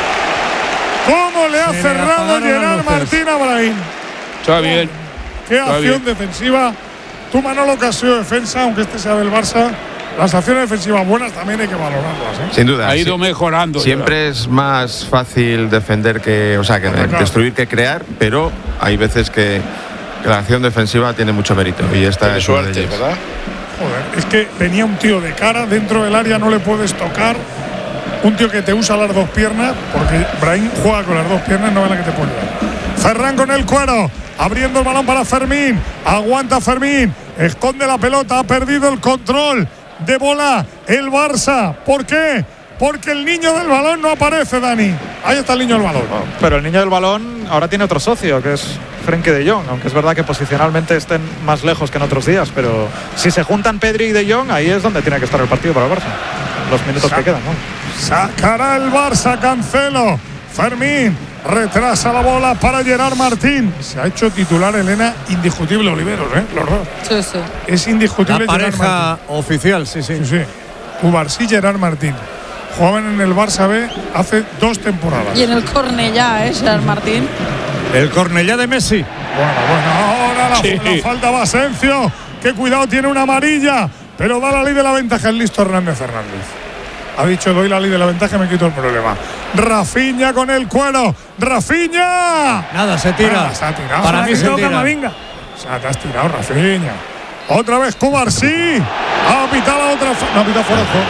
¿Cómo le ha Se le cerrado apagaron las Gerard luces. Martín a Brahim? Está bien. Qué Está acción bien. defensiva. Tú, Manolo, que has sido defensa, aunque este sea del Barça. Las acciones defensivas buenas también hay que valorarlas, ¿eh? Sin duda. Ha ido sí. mejorando. Siempre es más fácil defender que, o sea, que Atacar. destruir que crear, pero hay veces que, que la acción defensiva tiene mucho mérito y esta Tiene es una de suerte, ellas. ¿verdad? Joder, es que venía un tío de cara, dentro del área no le puedes tocar. Un tío que te usa las dos piernas, porque Brahim juega con las dos piernas, no es la que te pone. Ferran con el cuero, abriendo el balón para Fermín. Aguanta Fermín, esconde la pelota, ha perdido el control de bola el Barça. ¿Por qué? Porque el niño del balón no aparece, Dani. Ahí está el niño del balón. Pero el niño del balón ahora tiene otro socio, que es Frenkie de Jong, aunque es verdad que posicionalmente estén más lejos que en otros días, pero si se juntan Pedri y de Jong, ahí es donde tiene que estar el partido para el Barça. Los minutos que quedan, ¿no? Sacará el Barça, Cancelo. Fermín retrasa la bola para Gerard Martín. Se ha hecho titular Elena, indiscutible Oliveros, ¿eh? Los dos. Sí, sí. Es indiscutible La Gerard pareja Martín. oficial, sí, sí. Sí, sí. Cubarsí y Gerard Martín. Jugaban en el Barça B hace dos temporadas. Y en el Cornellá, ¿eh, Gerard Martín? El Cornellá de Messi. Bueno, bueno, ahora la, Sí. la falta va Asensio. Que cuidado, tiene una amarilla. Pero da la ley de la ventaja el listo Hernández Hernández. Ha dicho, doy la ley de la ventaja y me quito el problema. Rafinha con el cuero. ¡Rafinha! Nada, se tira. Nada, se ha tirado. Para mí se Quitó tira. Camavinga. O sea, te has tirado, Rafinha. Otra vez Cubarsí. Ha pitado la otra. No, ha pitado fuera de juego.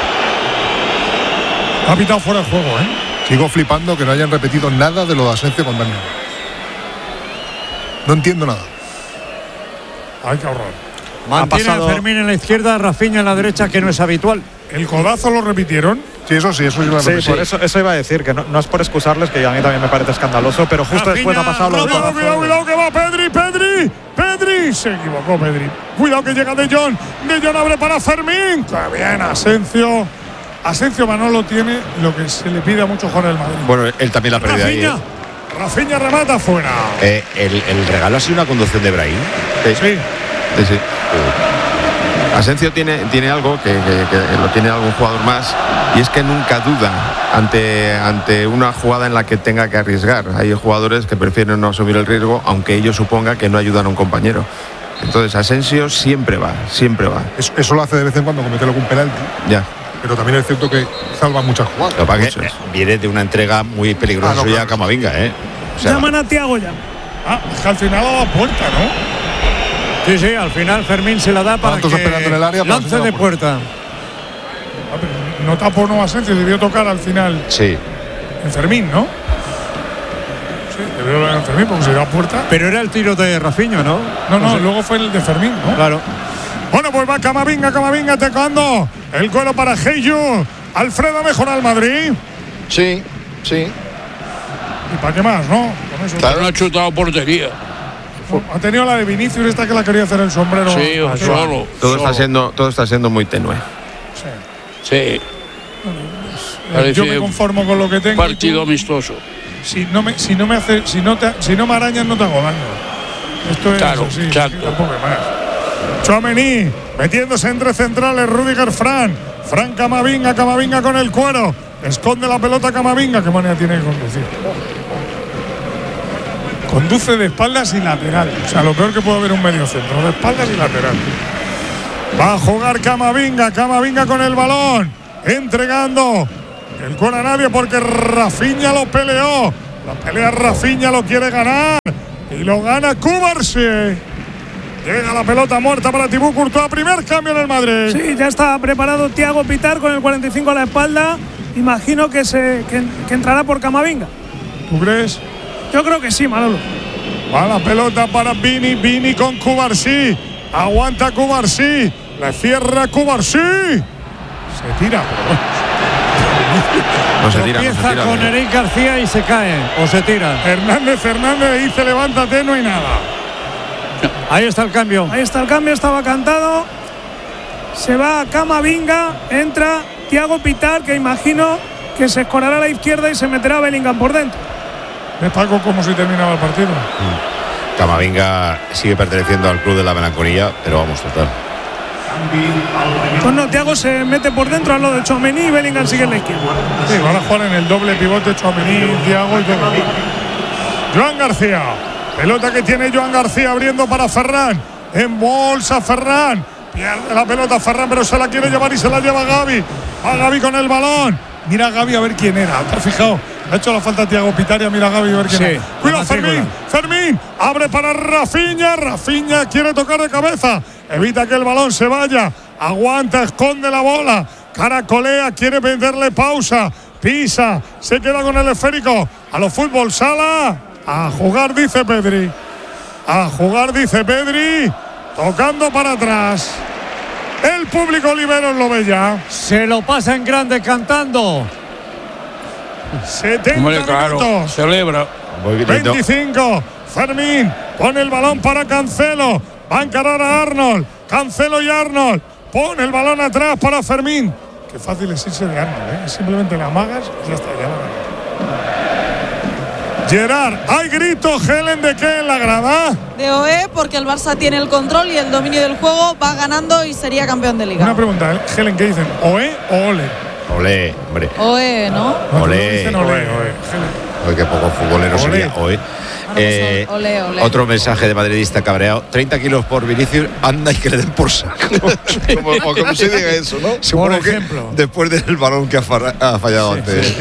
Ha pitado fuera de juego, ¿eh? Sigo flipando que no hayan repetido nada de lo de Asensio con Daniel. No entiendo nada. Hay que ahorrar. Mantiene pasado- a Fermín en la izquierda, Rafinha en la derecha, que no es habitual. El codazo lo repitieron. Sí, eso sí, eso sí me Sí, parece. por eso, eso iba a decir, que no, no es por excusarles, que a mí también me parece escandaloso, pero justo Rafinha, después ha pasado lo del Cuidado, codazo. cuidado, cuidado, que va Pedri, Pedri, Pedri. Se equivocó Pedri. Cuidado que llega De Jong. De Jong abre para Fermín. Qué bien, Asensio. Asensio Manolo tiene lo que se le pide a muchos jugadores del Madrid. Bueno, él también la ha perdido ahí. Rafinha. ¿eh? Rafinha remata fuera. Eh, el, el regalo ha sido una conducción de Brahim. Sí. Sí, sí. Asensio tiene, tiene algo que, que- que lo tiene algún jugador más, y es que nunca duda ante, ante una jugada en la que tenga que arriesgar. Hay jugadores que prefieren no asumir el riesgo, aunque ello suponga que no ayudan a un compañero. Entonces Asensio siempre va, siempre va. Eso, eso lo hace de vez en cuando cometer algún penalti. Ya. Pero también es cierto que salva muchas jugadas. Lo que pasa es que Muchos. eh, viene de una entrega muy peligrosa Ah, no, suya claro. a Camavinga, ¿eh? O sea, Llaman a Thiago ya. Ah, es que al final ha dado puerta, ¿no? Sí, sí, al final Fermín se la da para Tantos que esperando en el área para lance hacer de la puerta. Ah, pero no tapó no Asensio, debió tocar al final sí. en Fermín, ¿no? Sí, debió tocar en Fermín porque se dio a puerta. Pero era el tiro de Rafinha, ¿no? No, no, sé. luego fue el de Fermín, ¿no? Claro. Bueno, pues va Camavinga, Camavinga tocando. El cuero para Heyu. Alfredo mejora al Madrid. Sí, sí. ¿Y para qué más, no? Con eso. Pero no ha chutado portería. Ha tenido la de Vinicius, esta que la quería hacer el sombrero. Sí, Ah, solo. Todo solo. está siendo, todo está siendo muy tenue. Sí. Sí. Eh, Parece Yo me conformo con lo que tengo. Partido amistoso. Si no me, si no me hace, si no te, si no me arañas, no te hago daño. Esto es Claro, así, exacto. sí, tampoco hay más. Tchouaméni metiéndose entre centrales, Rudiger Fran. Fran Camavinga, Camavinga con el cuero. Esconde la pelota Camavinga. Qué manera tiene de conducir. Conduce de espaldas y lateral. O sea, lo peor que puede haber un medio centro. De espaldas y lateral. Va a jugar Camavinga. Camavinga con el balón. Entregando el gol a nadie porque Rafinha lo peleó. La pelea Rafinha, lo quiere ganar. Y lo gana Cubarsí. Llega la pelota muerta para Thibaut Courtois. Primer cambio en el Madrid. Sí, ya está preparado Thiago Pittar con el cuarenta y cinco a la espalda. Imagino que, se, que, que entrará por Camavinga. ¿Tú crees? Yo creo que sí, Manolo. Va la pelota para Vini. Vini con Cubarsí. Aguanta Cubarsí. Le cierra Cubarsí. Se tira. No se tira, Empieza no se tira, con ¿no? Eric García y se cae o se tira. Hernández Hernández dice levántate, no hay nada. Ahí está el cambio. Ahí está el cambio, estaba cantado. Se va Camavinga, entra Thiago Pittar, que imagino que se escorará a la izquierda y se meterá Bellingham por dentro. ¿Ves, Paco, cómo se terminaba el partido? Camavinga sigue perteneciendo al club de la melancolía, pero vamos, total. Pues no, Thiago se mete por dentro al lado de Tchouaméni y Bellingham sigue en la izquierda. Sí, van a jugar en el doble pivote Tchouaméni, Thiago y todo. Joan García. Pelota que tiene Joan García abriendo para Ferran. En bolsa Ferran. Pierde la pelota Ferran, pero se la quiere llevar y se la lleva Gavi. A Gavi con el balón. Mira a Gavi a ver quién era. ¿Te has fijado? Le ha hecho la falta a Thiago Pittar. Mira a Gavi a ver quién Sí, era. Cuidado Fermín. Fermín. Abre para Rafinha. Rafinha quiere tocar de cabeza. Evita que el balón se vaya. Aguanta, esconde la bola. Caracolea, quiere venderle pausa. Pisa, se queda con el esférico. A los fútbol sala. A jugar, dice Pedri. A jugar, dice Pedri. Tocando para atrás. El público Oliveros lo ve ya. Se lo pasa en grande cantando. setenta Hombre, claro, minutos. celebra. veinticinco. Fermín pone el balón para Cancelo. Va a encarar a Arnold. Cancelo y Arnold. Pone el balón atrás para Fermín. Qué fácil es irse de Arnold, ¿eh? Simplemente la amagas y ya está. Ya. Gerard, hay gritos, Helen, ¿de qué en la grada? De O E, porque el Barça tiene el control y el dominio del juego, va ganando y sería campeón de Liga. Una pregunta, ¿eh? Helen, ¿qué dicen? ¿Oe o ole? Olé, hombre. O E, ¿no? Olé. Dicen ole, ole. Helen. Oye, qué poco futbolero Olé. sería hoy. Eh, Ole, ole. Otro mensaje de madridista cabreado. treinta kilos por Vinicius, anda y que le den por saco. Como, o como se diga eso, ¿no? Supongo Por que ejemplo. después del balón que ha, farra- ha fallado antes.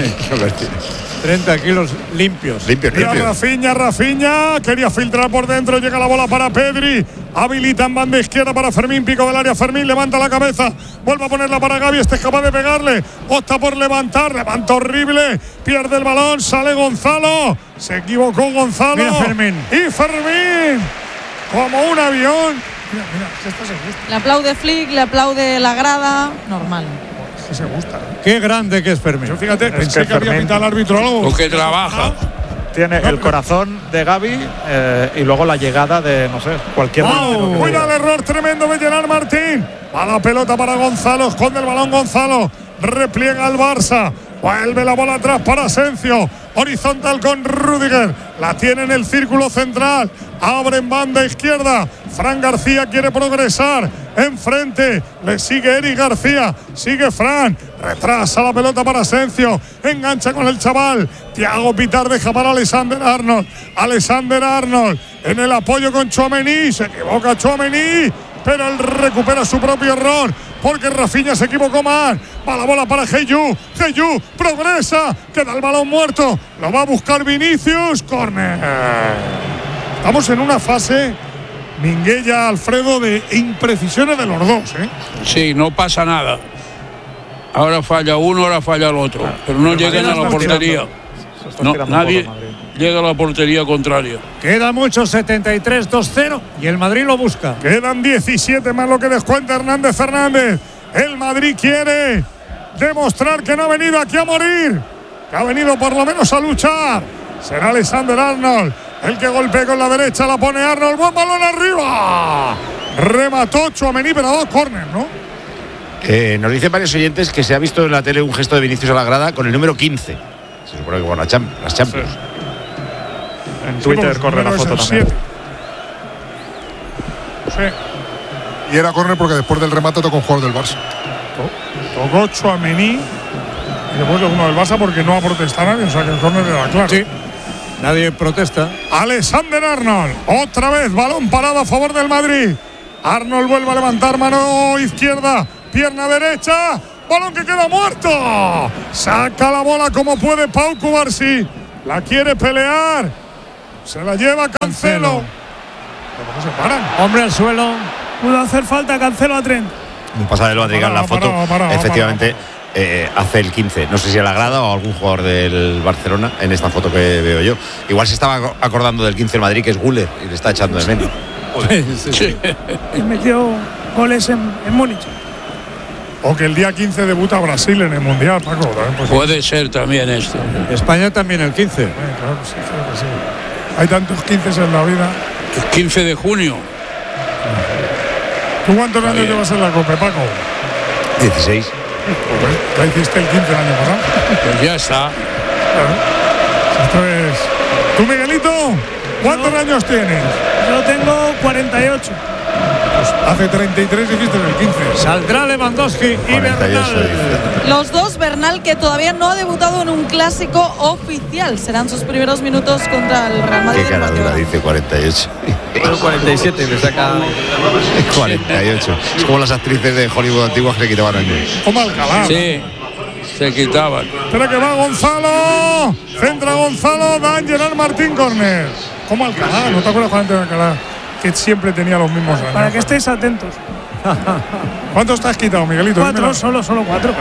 treinta kilos limpios. Limpio, Mira limpio. Rafinha, Rafinha, quería filtrar por dentro, llega la bola para Pedri, habilita en banda izquierda para Fermín, pico del área, Fermín levanta la cabeza, vuelve a ponerla para Gavi, este es capaz de pegarle, opta por levantar, levanta horrible, pierde el balón, sale Gonzalo, se equivocó Gonzalo. Mira Fermín. Y Fermín, como un avión. Mira, mira, que esto se gusta, Le aplaude Flick, le aplaude la grada, normal. que se gusta. Qué grande que es Fermín. Yo fíjate, Es pensé que que, había Fermín- pitado el árbitro algo. Porque trabaja. Tiene el corazón de Gavi eh, y luego la llegada de, no sé, cualquier delantero que Cuida el vaya. error tremendo de Gerard Martín. A la pelota para Gonzalo. Esconde el balón Gonzalo. Repliega al Barça. Vuelve la bola atrás para Asensio. Horizontal con Rüdiger. La tiene en el círculo central. Abre en banda izquierda. Fran García quiere progresar. Enfrente. Le sigue Eric García. Sigue Fran. Retrasa la pelota para Asensio. Engancha con el chaval. Thiago Pittar deja para Alexander Arnold. Alexander Arnold. En el apoyo con Tchouaméni. Se equivoca Tchouaméni. Pero él recupera su propio error. Porque Rafinha se equivocó más. Va la bola para Heyu. Heyu progresa. Queda el balón muerto. Lo va a buscar Vinicius. Corner. Estamos en una fase, Minguella, Alfredo, de imprecisiones de los dos, ¿eh? Sí, no pasa nada. Ahora falla uno, ahora falla el otro. Pero no El llegan Madrid a la está portería. tirando. Se está No, tirando un nadie poco el Madrid. llega a la portería contraria. Queda mucho, setenta y tres dos cero y el Madrid lo busca. Quedan diecisiete más lo que descuenta Hernández Fernández. El Madrid quiere demostrar que no ha venido aquí a morir, que ha venido por lo menos a luchar. Será Alexander Arnold el que golpea con la derecha, la pone Arnold. Buen balón arriba. Remató Tchouaméni, pero a dos córner, ¿no? Eh, nos dicen varios oyentes que se ha visto en la tele un gesto de Vinicius a la grada con el número quince. Se supone que por la Cham- las Champions. En Twitter Sí, corre la número foto es el también. siete. Sí. Y era córner porque después del remate tocó un jugador del Barça. Tocó Tchouaméni. Y después uno del Barça porque no ha protestado nadie, o sea que el córner era claro. Sí, nadie protesta. Alexander Arnold, otra vez balón parado a favor del Madrid. Arnold vuelve a levantar mano izquierda, pierna derecha, balón que queda muerto. Saca la bola como puede Pau Cubarsí. La quiere pelear. Se la lleva Cancelo. ¿Pero cómo se paran? Hombre al suelo. Pudo hacer falta Cancelo a Trent. Un pasado de Rodrigo en la foto. Parado, parado, efectivamente. Eh, hace el quince, no sé si a la grada o algún jugador del Barcelona en esta foto que veo yo. Igual se estaba acordando del quince del Madrid, que es Güler, y le está echando de menos. Sí, sí. Y metió goles en, en Múnich. O que el día quince debuta Brasil en el Mundial, Paco. Pues puede ser también esto. España también el quince. Eh, claro, sí, claro que sí. Hay tantos quince en la vida. El quince de junio. ¿Tú cuántos años llevas en la Copa, Paco? dieciséis. Ya hiciste el quince el año pasado. Pues ya está. Claro. Esto es. ¿Tú, Miguelito? ¿Cuántos yo, años tienes? Yo tengo cuarenta y ocho. Pues hace treinta y tres hiciste el quince. Saldrá Lewandowski y Bernal. Los dos, Bernal, que todavía no ha debutado en un clásico oficial. Serán sus primeros minutos contra el Real Madrid. Qué caradura, dice cuarenta y ocho. cuarenta y siete, me saca. cuarenta y ocho. Es como las actrices de Hollywood antiguas que le quitaban años. Como Alcalá. Sí, se quitaban. Espera que va Gonzalo. Centra Gonzalo, dan Gerard Martín, córner. Como Alcalá, ¿no te acuerdas cuando de Alcalá? Que siempre tenía los mismos años. Para que estéis atentos. ¿Cuántos te has quitado, Miguelito? Cuatro, Dímelo. solo, solo cuatro.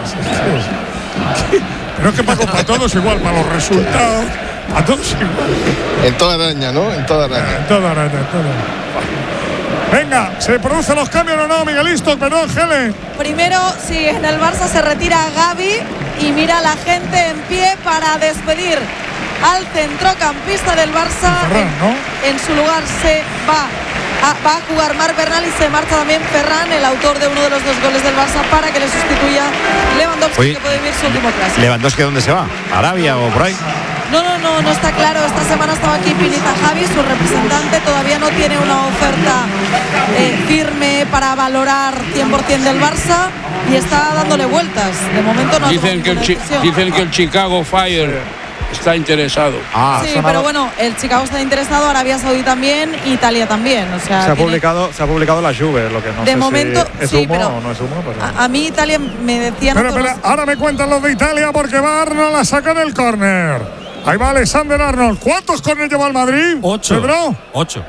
Pero es que Paco, para todos igual, para los resultados, a todos igual. En toda araña, ¿no? En toda araña. En toda araña, en toda araña. Venga, ¿se producen los cambios o no, Miguelisto? Perdón, Gele. Primero, sí, en el Barça se retira Gavi y mira a la gente en pie para despedir al centrocampista del Barça. Ferran, ¿no? En su lugar se va a, va a jugar Marc Bernal y se marcha también Ferran, el autor de uno de los dos goles del Barça, para que le sustituya Lewandowski. Oye, que puede vivir su último clásico. ¿Lewandowski dónde se va? ¿Arabia o por ahí? No, no, no, no está claro. Esta semana estaba aquí Pinita Javi, su representante. Todavía no tiene una oferta eh, firme para valorar cien por ciento del Barça y está dándole vueltas. De momento no dicen que, el chi- dicen que el Chicago Fire está interesado. Ah, sí, pero bueno, el Chicago está interesado, Arabia Saudí también, Italia también. O sea, se ha tiene... publicado, se ha publicado la Juve, lo que no de sé momento, si es sí, humo pero o no es humo. Pues a, a mí Italia me decían. Pero, pero ahora me cuentan los de Italia porque va Arnold a sacar el córner. Ahí va Alexander Arnold. ¿Cuántos córneres lleva el Madrid? Ocho. ¿Pedro? Ocho.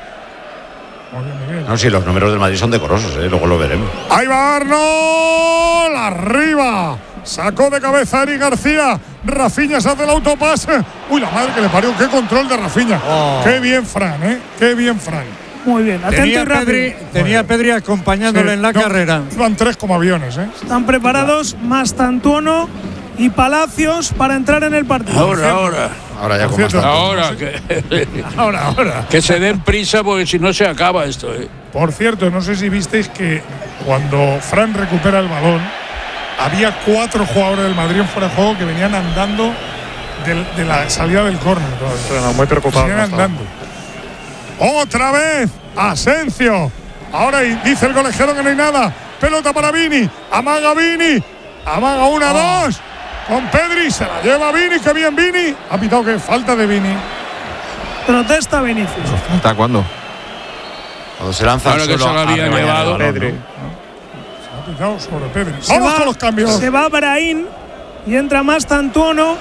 No, si los números del Madrid son decorosos, ¿eh? Luego lo veremos. Ahí va Arnold. Arriba. Sacó de cabeza Eric García. Rafinha se hace el autopase. Uy, la madre que le parió. Qué control de Rafinha. Oh. Qué bien, Fran, ¿eh? Qué bien, Fran. Muy bien, atento Tenía y rápido. Pedri, tenía Pedri acompañándole Sí, en la no, carrera. Iban tres como aviones, ¿eh? Están preparados Mastantuono y Palacios para entrar en el partido. Ahora, ahora. Ahora ya Por con cierto, bastante. Ahora que, Ahora, ahora. que se den prisa porque si no se acaba esto. ¿eh? Por cierto, no sé si visteis que cuando Fran recupera el balón, había cuatro jugadores del Madrid en fuera de juego que venían andando de, de la salida del córner. Bueno, muy preocupado. Venían no estaba. andando. Otra vez, Asensio. Ahora y dice el colegiado que no hay nada. Pelota para Vini. Amaga Vini. Amaga una, Oh. dos. Con Pedri. Se la lleva Vini. Qué bien Vini. Ha pitado que falta de Vini. Protesta Vinicius. ¿Hasta cuándo? Cuando se lanza Ahora al que suelo se la a había rebañar llevado, el balón, Pedri. ¿no? Se ha pitado sobre Pedri. Se Vamos va- con los cambios. Se va Brahim y entra Mastantuono.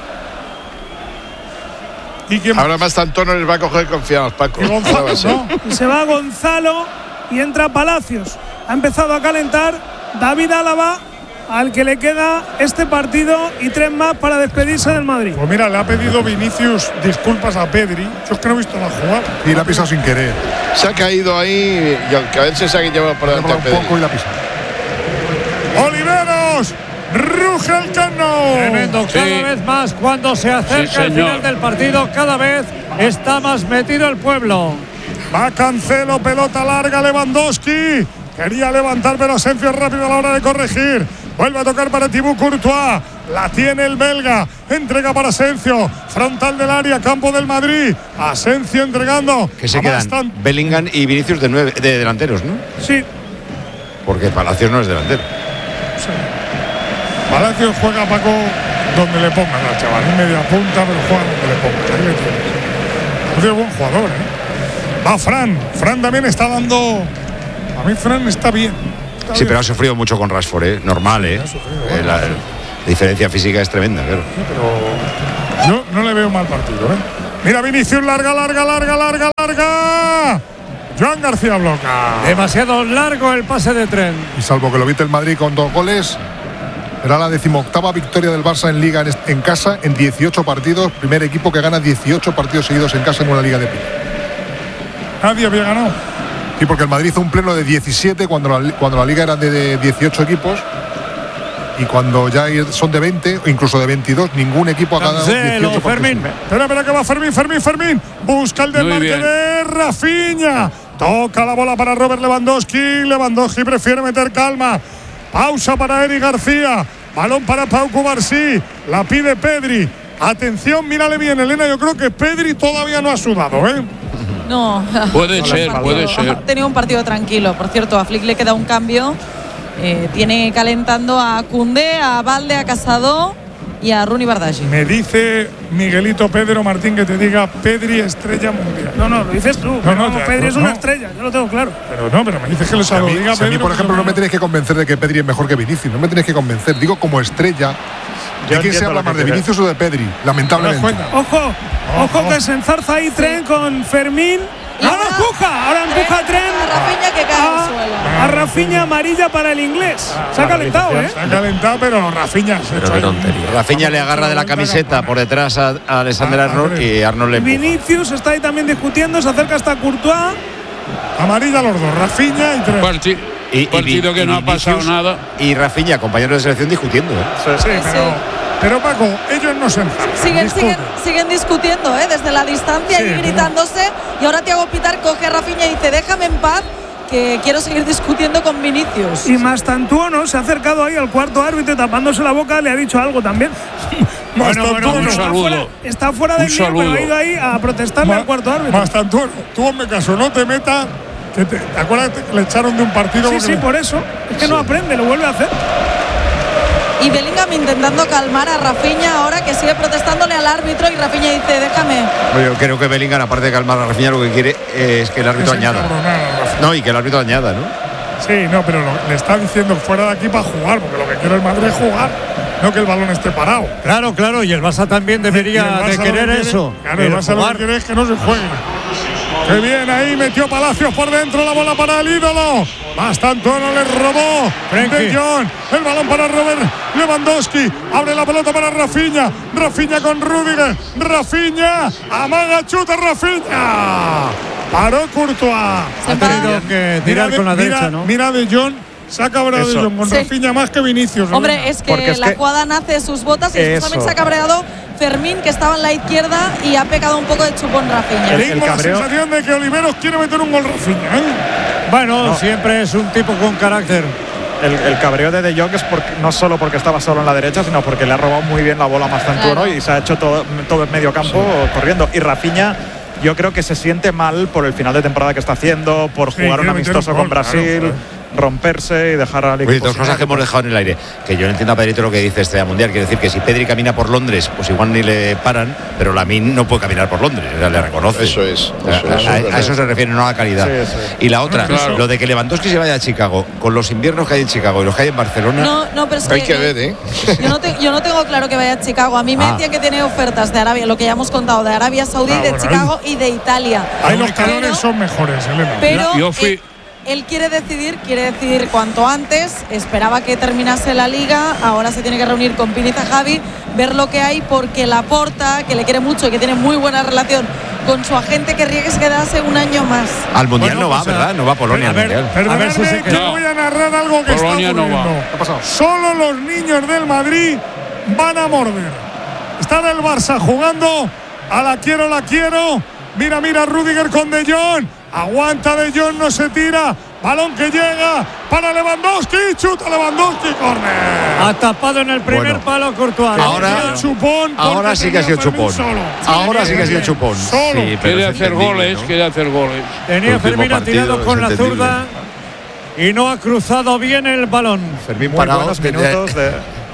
¿Y quién? Ahora más Antonio les va a coger confiados, Paco. Y Gonzalo, Ahora va a ser. ¿no? Y se va Gonzalo y entra Palacios. Ha empezado a calentar David Álava, al que le queda este partido y tres más para despedirse del Madrid. Pues mira, le ha pedido Vinicius disculpas a Pedri. Yo es que no he visto la jugada. Y la ha pisado sin querer. Se ha caído ahí y aunque a veces se ha llevado por delante a Un Pedri. poco y la pisa. Oliveros. Ruge el Cano. Tremendo, cada Sí. vez más cuando se acerca Sí, el señor. final del partido, cada vez está más metido el pueblo. Va Cancelo, pelota larga, Lewandowski. Quería levantar, pero Asensio es rápido a la hora de corregir. Vuelve a tocar para Thibaut Courtois. La tiene el belga. Entrega para Asensio. Frontal del área, campo del Madrid. Asensio entregando. Que se a quedan Bastan- Bellingham y Vinicius de, nueve, de delanteros, ¿no? Sí, Porque Palacios no es delantero. Palacios juega Paco donde le pongan al chaval, en media punta, pero juega donde le pongan. Ahí le tienes. Es buen jugador, ¿eh? Va Fran. Fran también está dando. A mí Fran está bien. Está Sí, bien. pero ha sufrido mucho con Rashford, ¿eh? Normal, ¿eh? Eh, la, la diferencia física es tremenda, claro. Pero yo no le veo mal partido, ¿eh? Mira Vinicius, larga, larga, larga, larga, larga. Joan García bloca. Demasiado largo el pase de Tren. Y salvo que lo viste el Madrid con dos goles, era la decimoctava victoria del Barça en Liga en, en casa en dieciocho partidos. Primer equipo que gana dieciocho partidos seguidos en casa en una Liga de Pico. Nadie había ganado. Sí, porque el Madrid hizo un pleno de diecisiete cuando la, cuando la Liga era de, de dieciocho equipos. Y cuando ya son de veinte o incluso de veintidós, ningún equipo ha ganado dieciocho Fermín. partidos. Espera, espera que va Fermín, Fermín, Fermín. Busca el desmarque de Rafinha. Toca la bola para Robert Lewandowski. Lewandowski prefiere meter calma. Pausa para Eric García. Balón para Pau Cubarsí. La pide Pedri. Atención, mírale bien, Elena. Yo creo que Pedri todavía no ha sudado, ¿eh? No. Puede ser, Partido- puede ser. Ha tenido un partido tranquilo. Por cierto, a Flick le queda un cambio. Eh, tiene calentando a Koundé, a Valde, a Casado y a Rooney Bardghji. Me dice Miguelito Pedro Martín que te diga Pedri estrella mundial. No, no, lo dices tú. No, no, No, te- Pedri es no. una estrella, yo lo tengo claro. Pero no, pero me dices que lo Si a sabe. mí, Diga si a mí, Pedro, por ejemplo, que no me tenéis que convencer de que Pedri es mejor que Vinicius. No me tenéis que convencer. Digo, como estrella, ¿de quién se entiendo habla lo que más, de quieres. Vinicius o de Pedri? Lamentablemente. Ojo, ojo que se enzarza ahí Tren con Fermín. Ahora empuja, ahora empuja Tren. A Rafinha que cae al suelo. A Rafinha amarilla para el inglés. Se ha calentado, ¿eh? Se ha calentado, pero Rafinha se Pero echa qué ahí. tontería. Rafinha le agarra de la camiseta por detrás a, a Alexander Arnold y Arnold le empuja. Vinicius está ahí también discutiendo, se acerca hasta Courtois. Amarilla los dos, Rafinha y Tren. Parti- Y- y partido Vi- que y no ha pasado Vinicius nada. Y Rafinha, compañeros de selección, discutiendo, ¿eh? Sí, pero, pero Paco, ellos no se enzarzan. Siguen, discuten. siguen, siguen discutiendo, ¿eh? Desde la distancia Sí, y pero- gritándose. Y ahora Thiago Pitar coge a Rafinha y dice: déjame en paz, que quiero seguir discutiendo con Vinicius. Y Mastantuono se ha acercado ahí al cuarto árbitro tapándose la boca, le ha dicho algo también. Bueno, bueno, un está saludo. fuera, está fuera del Un lío, pero saludo. ha ido ahí a protestarle Ma- al cuarto árbitro. Más tanto, tú hazme caso, no te metas. Que te, ¿te acuerdas que le echaron de un partido? Sí, porque sí, le- por eso. Es que no aprende, lo vuelve a hacer. Y Bellingham intentando calmar a Rafinha ahora, que sigue protestándole al árbitro, y Rafinha dice: déjame. Yo creo que Bellingham, aparte de calmar a Rafinha, lo que quiere es que el árbitro Es añada. encabronar a Rafinha. No, y que el árbitro añada, ¿no? Sí, no, pero lo- le está diciendo fuera de aquí para jugar, porque lo que quiere el Madrid es jugar, no que el balón esté parado. Claro, claro, y el Barça también Y el debería Barça de lo querer que quiere- eso. Claro, el el Barça lo jugar. que quiere es que no se juegue. Qué bien, ahí metió Palacios por dentro, la bola para el ídolo. Mastantuono le robó. Frenkie. De Jong, el balón para Robert Lewandowski. Abre la pelota para Rafinha. Rafinha con Rüdiger. Rafinha, amaga, chuta Rafinha. Paró Courtois. Ha tenido que tirar de- con la mira- derecha, ¿no? Mira de Jong. Se ha cabreado de Eso. Jong con Sí. Rafinha más que Vinicius. Hombre, Elena. es que Porque es la que- jugada nace de sus botas y después también Eso. se ha cabreado Fermín, que estaba en la izquierda y ha pecado un poco de chupón Rafinha. El- Tengo la cabreo- sensación de que Oliveros quiere meter un gol Rafinha, ¿eh? Bueno, No. siempre es un tipo con carácter. El, el cabreo de De Jong es porque, no solo porque estaba solo en la derecha, sino porque le ha robado muy bien la bola a Mastantuono Claro. y se ha hecho todo, todo en medio campo corriendo. Y Rafinha, yo creo que se siente mal por el final de temporada que está haciendo, por Sí, jugar un quiere meter amistoso un con gol, claro, Brasil, claro. romperse y dejar al Oye, equipo. dos sin cosas él. que hemos dejado en el aire. Que yo no entiendo a Pedrito lo que dice Estrella Mundial. Quiere decir que si Pedri camina por Londres, pues igual ni le paran, pero Lamine no puede caminar por Londres. O sea, le reconoce. Eso es, A- eso es, a, es a eso se refiere, no a la calidad. Sí, sí. Y la otra, Claro. lo de que Lewandowski se vaya a Chicago, con los inviernos que hay en Chicago y los que hay en Barcelona. No, no, pero es Hay que, que ver, ¿eh? Yo no, te- yo no tengo claro que vaya a Chicago. A mí me Ah. decían que tiene ofertas de Arabia, lo que ya hemos contado, de Arabia Saudí, Ah, de bueno, Chicago y de Italia. Ahí los Pero- calones son mejores, Elena. Pero Yo fui- él, él quiere decidir, quiere decidir cuanto antes. Esperaba que terminase la liga. Ahora se tiene que reunir con Piniza Javi, ver lo que hay, porque Laporta, que le quiere mucho y que tiene muy buena relación con su agente, querría que se quedase un año más. Al Mundial Bueno, no va, pues, ¿verdad? No va a Polonia a al ver, Mundial. Perdonadme A ver si se que queda. voy a narrar algo que Polonia está no va. ocurriendo. ¿Qué ha pasado? Solo los niños del Madrid van a morder. Está en el Barça jugando a la quiero, la quiero. Mira, mira, Rüdiger con De Jong. Aguanta De Jong, no se tira. Balón que llega para Lewandowski. Chuta Lewandowski, córner. Ha tapado en el primer Bueno. palo Courtois. Ahora- Tenía chupón porque Ahora sí que ha sido tenía Fermín chupón. solo. Ahora sí que ha sido chupón. Solo. Sí, pero Quiere es hacer entendible, goles, ¿no? quiere hacer goles. Tenía Último Fermín ha partido, tirado es con la entendible. zurda y no ha cruzado bien el balón. Fermín Muy parado. buenos que- minutos de,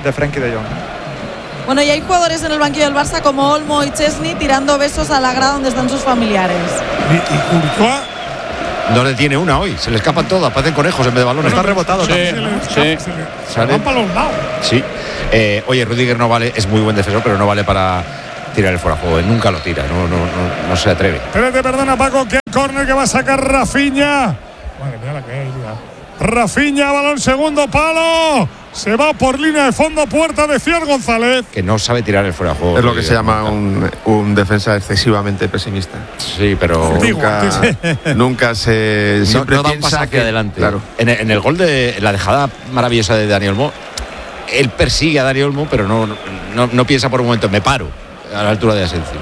de Frenkie de Jong. Bueno, y hay jugadores en el banquillo del Barça como Olmo y Chesney tirando besos a la grada donde están sus familiares. Y, y Courtois no le tiene una hoy, se le escapan todas, parecen conejos en vez de balones. Está rebotado. Sí, sí. se van para los lados. Sí. Eh, oye, Rudiger no vale, es muy buen defensor, pero no vale para tirar el fuera de juego. Él nunca lo tira, no, no, no, no se atreve. Espérate, perdona, Paco, que el córner que va a sacar Rafinha. Madre mía, la que hay, ya. Rafinha, balón segundo palo. Se va por línea de fondo, puerta de Ciar González. Que no sabe tirar el fuera de juego. Es lo que se llama un, un defensa excesivamente pesimista. Sí, pero nunca, nunca se siempre no, no da un piensa paso hacia que adelante. Claro. En, el, en el gol de en la dejada maravillosa de Dani Olmo, él persigue a Dani Olmo, pero no, no, no piensa por un momento, me paro a la altura de Asensio.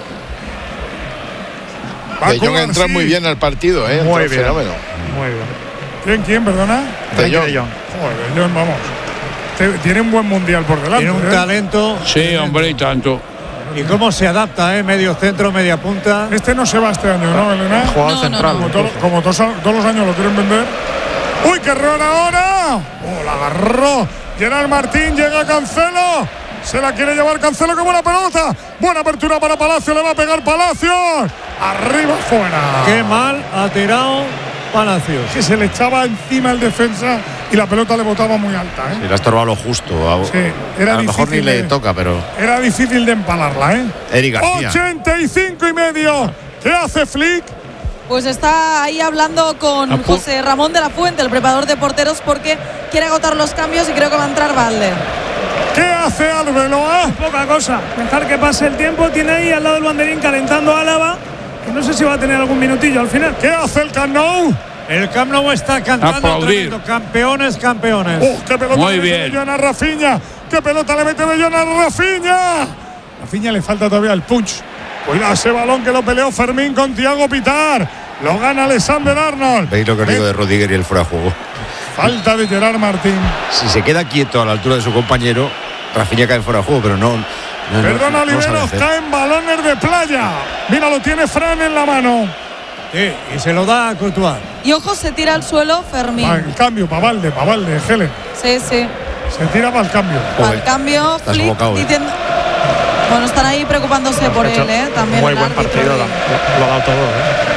De Jong entra muy bien al partido, ¿eh? Muy bien. Fenómeno. Muy bien. ¿Quién, quién, perdona? De Jong. Joder, De Jong, vamos. Tiene un buen mundial por delante. Tiene un ¿eh? talento. Sí, hombre, y tanto. Y cómo se adapta, ¿eh? Medio centro, media punta. Este no se va este año, ¿no, Elena? Jugador No, central. Como, todo- como todos, todos los años lo quieren vender. ¡Uy, qué error ahora! ¡Oh, la agarró! Gerard Martín, llega Cancelo. Se la quiere llevar Cancelo, ¡qué buena pelota! Buena apertura para Palacio, le va a pegar Palacios. Arriba, fuera. Qué mal ha tirado Palacios. Que se le echaba encima el defensa y la pelota le botaba muy alta, ¿eh? Y le ha estorbado lo justo. A, Sí, era a lo mejor ni difícil le de- toca, pero. Era difícil de empalarla, ¿eh? Eric García. ochenta y cinco y medio. ¿Qué hace Flick? Pues está ahí hablando con Apu- José Ramón de la Fuente, el preparador de porteros, porque quiere agotar los cambios y creo que va a entrar Valde. ¿Qué hace Arbeloa? Poca cosa. Dejar que pase el tiempo. Tiene ahí al lado del banderín calentando a Álava. Que no sé si va a tener algún minutillo al final. ¿Qué hace el Camp Nou? El Camp Nou está cantando Aplaudir. tremendo. Campeones, campeones. ¡Oh, qué pelota Muy le mete bien. Bellón a Rafinha! ¡Qué pelota le mete Bellón a Rafinha! Rafinha le falta todavía el punch. Cuidado ese balón que lo peleó Fermín con Thiago Pitar. Lo gana Alexander Arnold. Veis lo que os digo de Rudiger y el fuera de juego. Falta de Gerard Martín. Si se queda quieto a la altura de su compañero, Rafinha cae fuera de juego, pero no. no Perdona, no, no sabe Oliveros, hacer. caen balones de playa. Mira, lo tiene Fran en la mano. Sí, y se lo da a Courtois. Y ojo, se tira al suelo Fermín. Va, el cambio, para Valde, para Valde, Helen. Sí, sí. Se tira para el cambio. Al cambio, estás Flick sofocado, ¿eh? diciendo. Bueno, están ahí preocupándose por él, ¿eh? También Muy el buen árbitro partido. y- Lo, lo ha dado todo. ¿eh?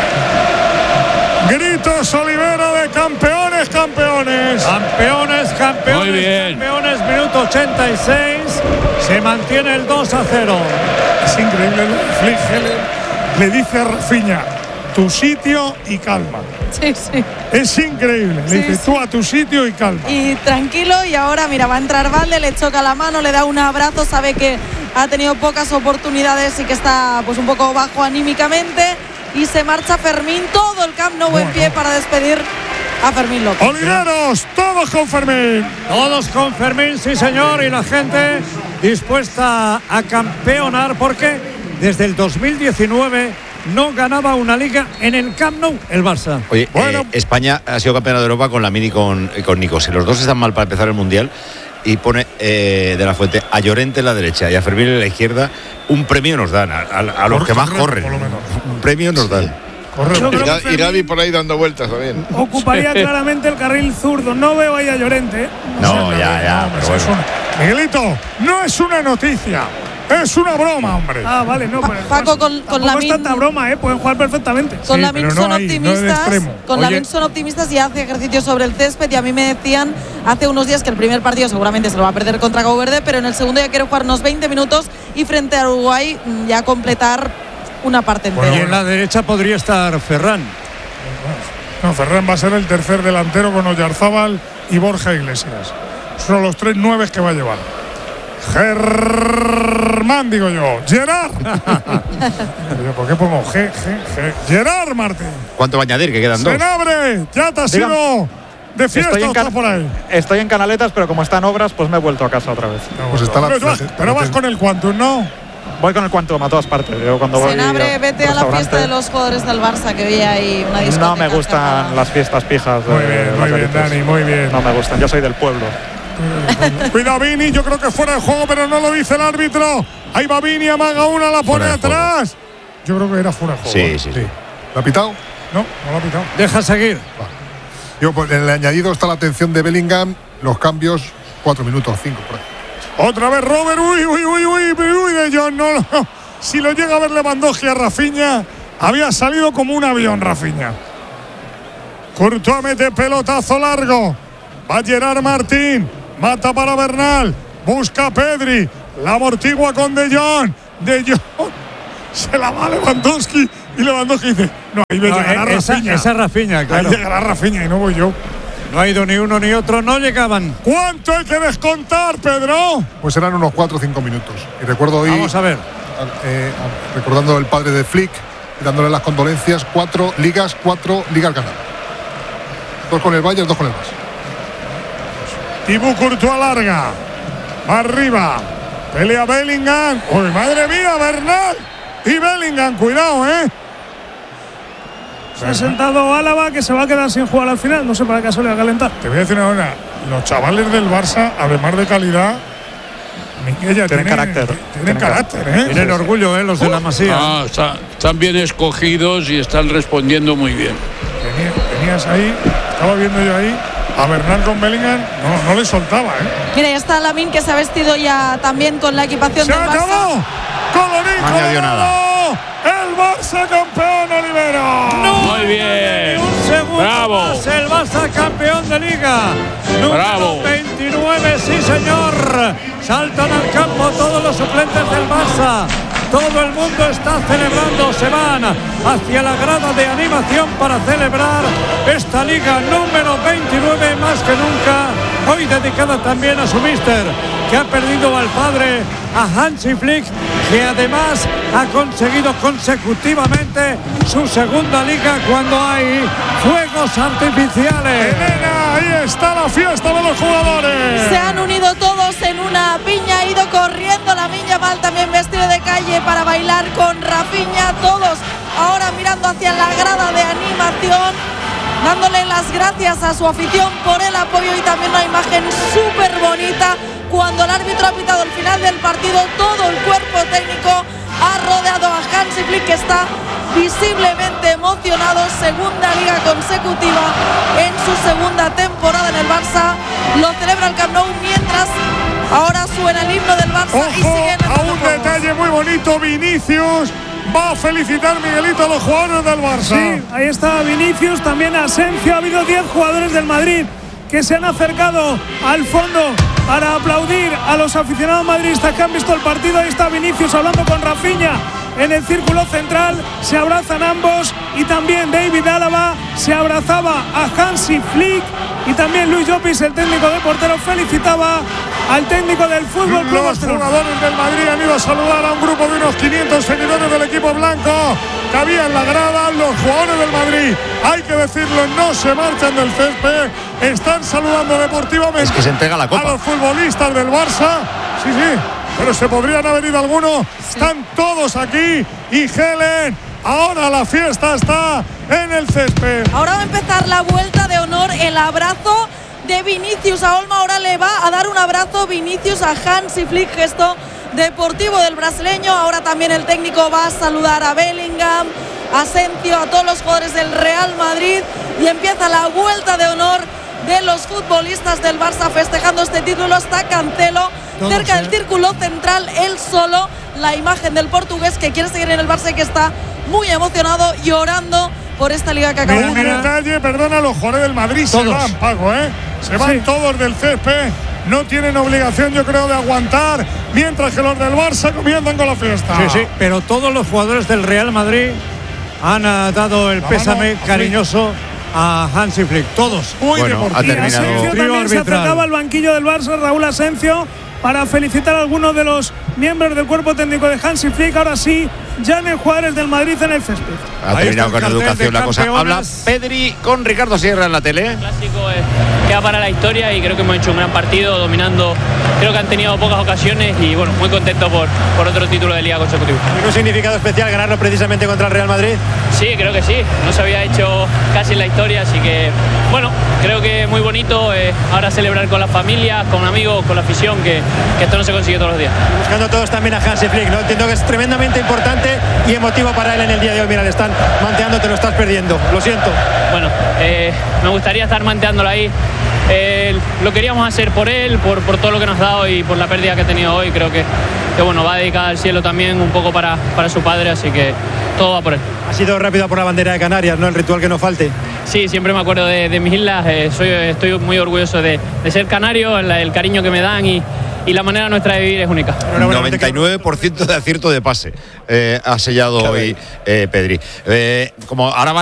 Gritos Olivera de campeones, campeones. Campeones, campeones, Muy bien. campeones. Minuto ochenta y seis. Se mantiene el dos a cero. Es increíble lo de Flick, Helen. Le dice a Rafinha, tu sitio y calma. Sí, sí. Es increíble. Le Sí, dice, sí. tú a tu sitio y calma. Y tranquilo, y ahora mira, va a entrar Valde, le choca la mano, le da un abrazo, sabe que ha tenido pocas oportunidades y que está pues un poco bajo anímicamente, y se marcha Fermín, todo el Camp Nou en pie para despedir a Fermín López. Oliveros, todos con Fermín. Todos con Fermín, sí señor, y la gente dispuesta a campeonar porque desde el dos mil diecinueve no ganaba una liga en el Camp Nou el Barça. Oye, Bueno. eh, España ha sido campeona de Europa con la Mini y con, y con Nico. Si los dos están mal para empezar el Mundial, y pone eh, de la Fuente a Llorente en la derecha y a Fermín en la izquierda, un premio nos dan a, a- a los que más corren. Por lo menos. Un premio nos dan. Yo Y, creo Ga- que y Gavi Fermín por ahí dando vueltas también. ocuparía claramente el carril zurdo. No veo ahí a Llorente. ¿eh? No, ya, ya, pero Es bueno. una- Miguelito, no es una noticia. Es una broma, hombre. Ah, vale, no. Pero Paco, con- con tampoco Lamin- es tanta broma, ¿eh? Pueden jugar perfectamente. Con Sí, la pero Min no son ahí, no de optimistas, extremo. con la Oye. Min son optimistas y hace ejercicio sobre el césped, y a mí me decían hace unos días que el primer partido seguramente se lo va a perder contra Cabo Verde, pero en el segundo ya quiere jugar unos veinte minutos y frente a Uruguay mm, ya completar una parte entera. Y en la derecha podría estar Ferran. No, Ferran va a ser el tercer delantero con Oyarzábal y Borja Iglesias. Son los tres nueves que va a llevar. Germán, digo yo. Gerard. Pero, ¿por qué pongo G, G, G? Gerard Martín. ¿Cuánto va a añadir? Que quedan dos. Senabre, ya te has Diga- ido de fiesta Estoy en, o estás Can- por ahí. estoy en Canaletas, pero como están obras, pues me he vuelto a casa otra vez. Pues está la- pero, vas, pero vas con el Quantum, ¿no? Voy con el Quantum a todas partes. Yo cuando voy Senabre, al vete a la restaurante, fiesta de los jugadores del Barça, que hoy hay una discoteca. No me gustan cerrada. las fiestas pijas de Muy bien, las muy bien, élites. Dani, muy bien. No me gustan, yo soy del pueblo. Cuidado, Vini, yo creo que fuera de juego, pero no lo dice el árbitro. Ahí va Vini, amaga una, la pone Fuera de juego. atrás. Yo creo que era fuera de juego. Sí, sí, sí. Sí. ¿Lo ha pitado? No, no lo ha pitado. Deja seguir. Yo, pues, en el añadido está la atención de Bellingham, los cambios cuatro minutos, cinco por ahí. Otra vez Robert, uy, uy, uy, uy, uy, de Jong, no, no. Si lo llega a ver Lewandowski a Rafinha, había salido como un avión Rafinha. Courtois mete pelotazo largo. Va Gerard Martín, mata para Bernal, busca a Pedri, la amortigua con De Jong. De Jong se la va a Lewandowski y Lewandowski dice, no, ahí me no, llegará esa, Rafinha. Esa Rafinha, claro. Ahí llegará Rafinha y no voy yo. No ha ido ni uno ni otro, no llegaban. ¿Cuánto hay que descontar, Pedro? Pues serán unos cuatro o cinco minutos. Y recuerdo hoy, vamos a ver, eh, recordando el padre de Flick, dándole las condolencias, cuatro ligas, cuatro ligas ganadas. Dos con el Bayern, dos con el Barça. Thibaut Courtois larga, va arriba, pelea Bellingham. ¡Uy, madre mía, Bernal! Y Bellingham, cuidado, ¿eh? Se ha sentado Álava, que se va a quedar sin jugar al final. No sé para qué caso le va a calentar. Te voy a decir una cosa. Los chavales del Barça, además de calidad, Miguel, ya tienen, tienen carácter. Tienen, tienen carácter, ¿eh? Tienen orgullo, ¿eh? Los de la Masía. Ah, está, están bien escogidos y están respondiendo muy bien. Tenías, tenías ahí, estaba viendo yo ahí, a Bernal con Bellingham, no, no le soltaba, ¿eh? Mira, ya está Lamine, que se ha vestido ya también con la equipación ¡Se del acabó! Barça. ¡Colorín, no añadió nada! ¡El Barça campeón, Olivero! No, muy bien. Un segundo Bravo. más, el Barça campeón de Liga. Número Bravo. veintinueve, sí señor. Saltan al campo todos los suplentes del Barça. Todo el mundo está celebrando, se van hacia la grada de animación para celebrar esta Liga número veintinueve, más que nunca. Hoy dedicada también a su míster, que ha perdido al padre, a Hansi Flick, que además ha conseguido consecutivamente su segunda Liga cuando hay fuegos artificiales. Elena, ahí está la fiesta de los jugadores. Se han unido todos en una piña, ha ido corriendo Lamine Yamal también vestido de calle para bailar con Rafinha. Todos ahora mirando hacia la grada de animación, dándole las gracias a su afición por el apoyo, y también una imagen súper bonita cuando el árbitro ha pitado el final del partido. Todo el cuerpo técnico ha rodeado a Hansi Flick, que está visiblemente emocionado. Segunda Liga consecutiva en su segunda temporada en el Barça. Lo celebra el Camp Nou mientras ahora suena el himno del Barça. Ojo, y siguen a un detalle muy bonito, Vinicius va a felicitar Miguelito a los jugadores del Barça. Sí, ahí está Vinicius, también Asensio. Ha habido diez jugadores del Madrid que se han acercado al fondo para aplaudir a los aficionados madridistas que han visto el partido. Ahí está Vinicius hablando con Rafinha en el círculo central, se abrazan ambos, y también David Álava se abrazaba a Hansi Flick, y también Luis Llopis, el técnico de porteros, felicitaba al técnico del Fútbol Club Los jugadores del Madrid han ido a saludar a un grupo de unos quinientos seguidores del equipo blanco que había en la grada. Los jugadores del Madrid, hay que decirlo, no se marchan del césped, están saludando deportivamente. Es que se entrega la copa a los futbolistas del Barça. Sí, sí, pero se podrían haber ido algunos. Sí. Están todos aquí, y Helen, ahora la fiesta está en el césped. Ahora va a empezar la vuelta de honor, el abrazo de Vinicius a Olmo. Ahora le va a dar un abrazo Vinicius a Hansi Flick, gesto deportivo del brasileño. Ahora también el técnico va a saludar a Bellingham, a Asensio, a todos los jugadores del Real Madrid, y empieza la vuelta de honor de los futbolistas del Barça festejando este título. Está Cancelo todos, cerca eh. del círculo central, él solo, la imagen del portugués que quiere seguir en el Barça y que está muy emocionado, llorando por esta liga que acaba de ganar. Un detalle, perdona, los jugadores del Madrid todos. se van, Paco, ¿eh? Se van sí. todos del césped. No tienen obligación, yo creo, de aguantar, mientras que los del Barça comienzan con la fiesta. Sí, sí, pero todos los jugadores del Real Madrid han uh, dado el la pésame mano, cariñoso a Hansi Flick, todos. Muy bueno, ha terminado. Asensio también se acercaba al banquillo del Barça, Raúl Asensio, para felicitar a algunos de los miembros del cuerpo técnico de Hansi Flick. Ahora sí, ya no hay jugadores del Madrid en el césped. Ha terminado con educación la cosa. Habla Pedri con Ricardo Sierra en la tele. El clásico es, queda para la historia, y creo que hemos hecho un gran partido dominando. Creo que han tenido pocas ocasiones, y bueno, muy contento por, por otro título de liga consecutivo. ¿Tiene un significado especial ganarlo precisamente contra el Real Madrid? Sí, creo que sí. No se había hecho casi en la historia, así que bueno, creo que muy bonito. Eh, ahora celebrar con las familias, con amigos, con la afición, que, que esto no se consigue todos los días. Buscando todos también a Hansi Flick, ¿no? Entiendo que es tremendamente importante importante y emotivo para él en el día de hoy. Mira, le están manteando, te lo estás perdiendo, lo siento. Bueno, eh, me gustaría estar manteándolo ahí. Eh, lo queríamos hacer por él, por, por todo lo que nos ha dado y por la pérdida que ha tenido hoy. Creo que, que bueno, va a dedicar al cielo también un poco para, para su padre, así que todo va por él. Ha sido rápido por la bandera de Canarias, ¿no? El ritual que no falte. Sí, siempre me acuerdo de, de mis islas. Eh, soy, estoy muy orgulloso de, de ser canario, el, el cariño que me dan y, y la manera nuestra de vivir es única. noventa y nueve por ciento de acierto de pase eh, ha sellado hoy eh, Pedri. Eh, como ahora van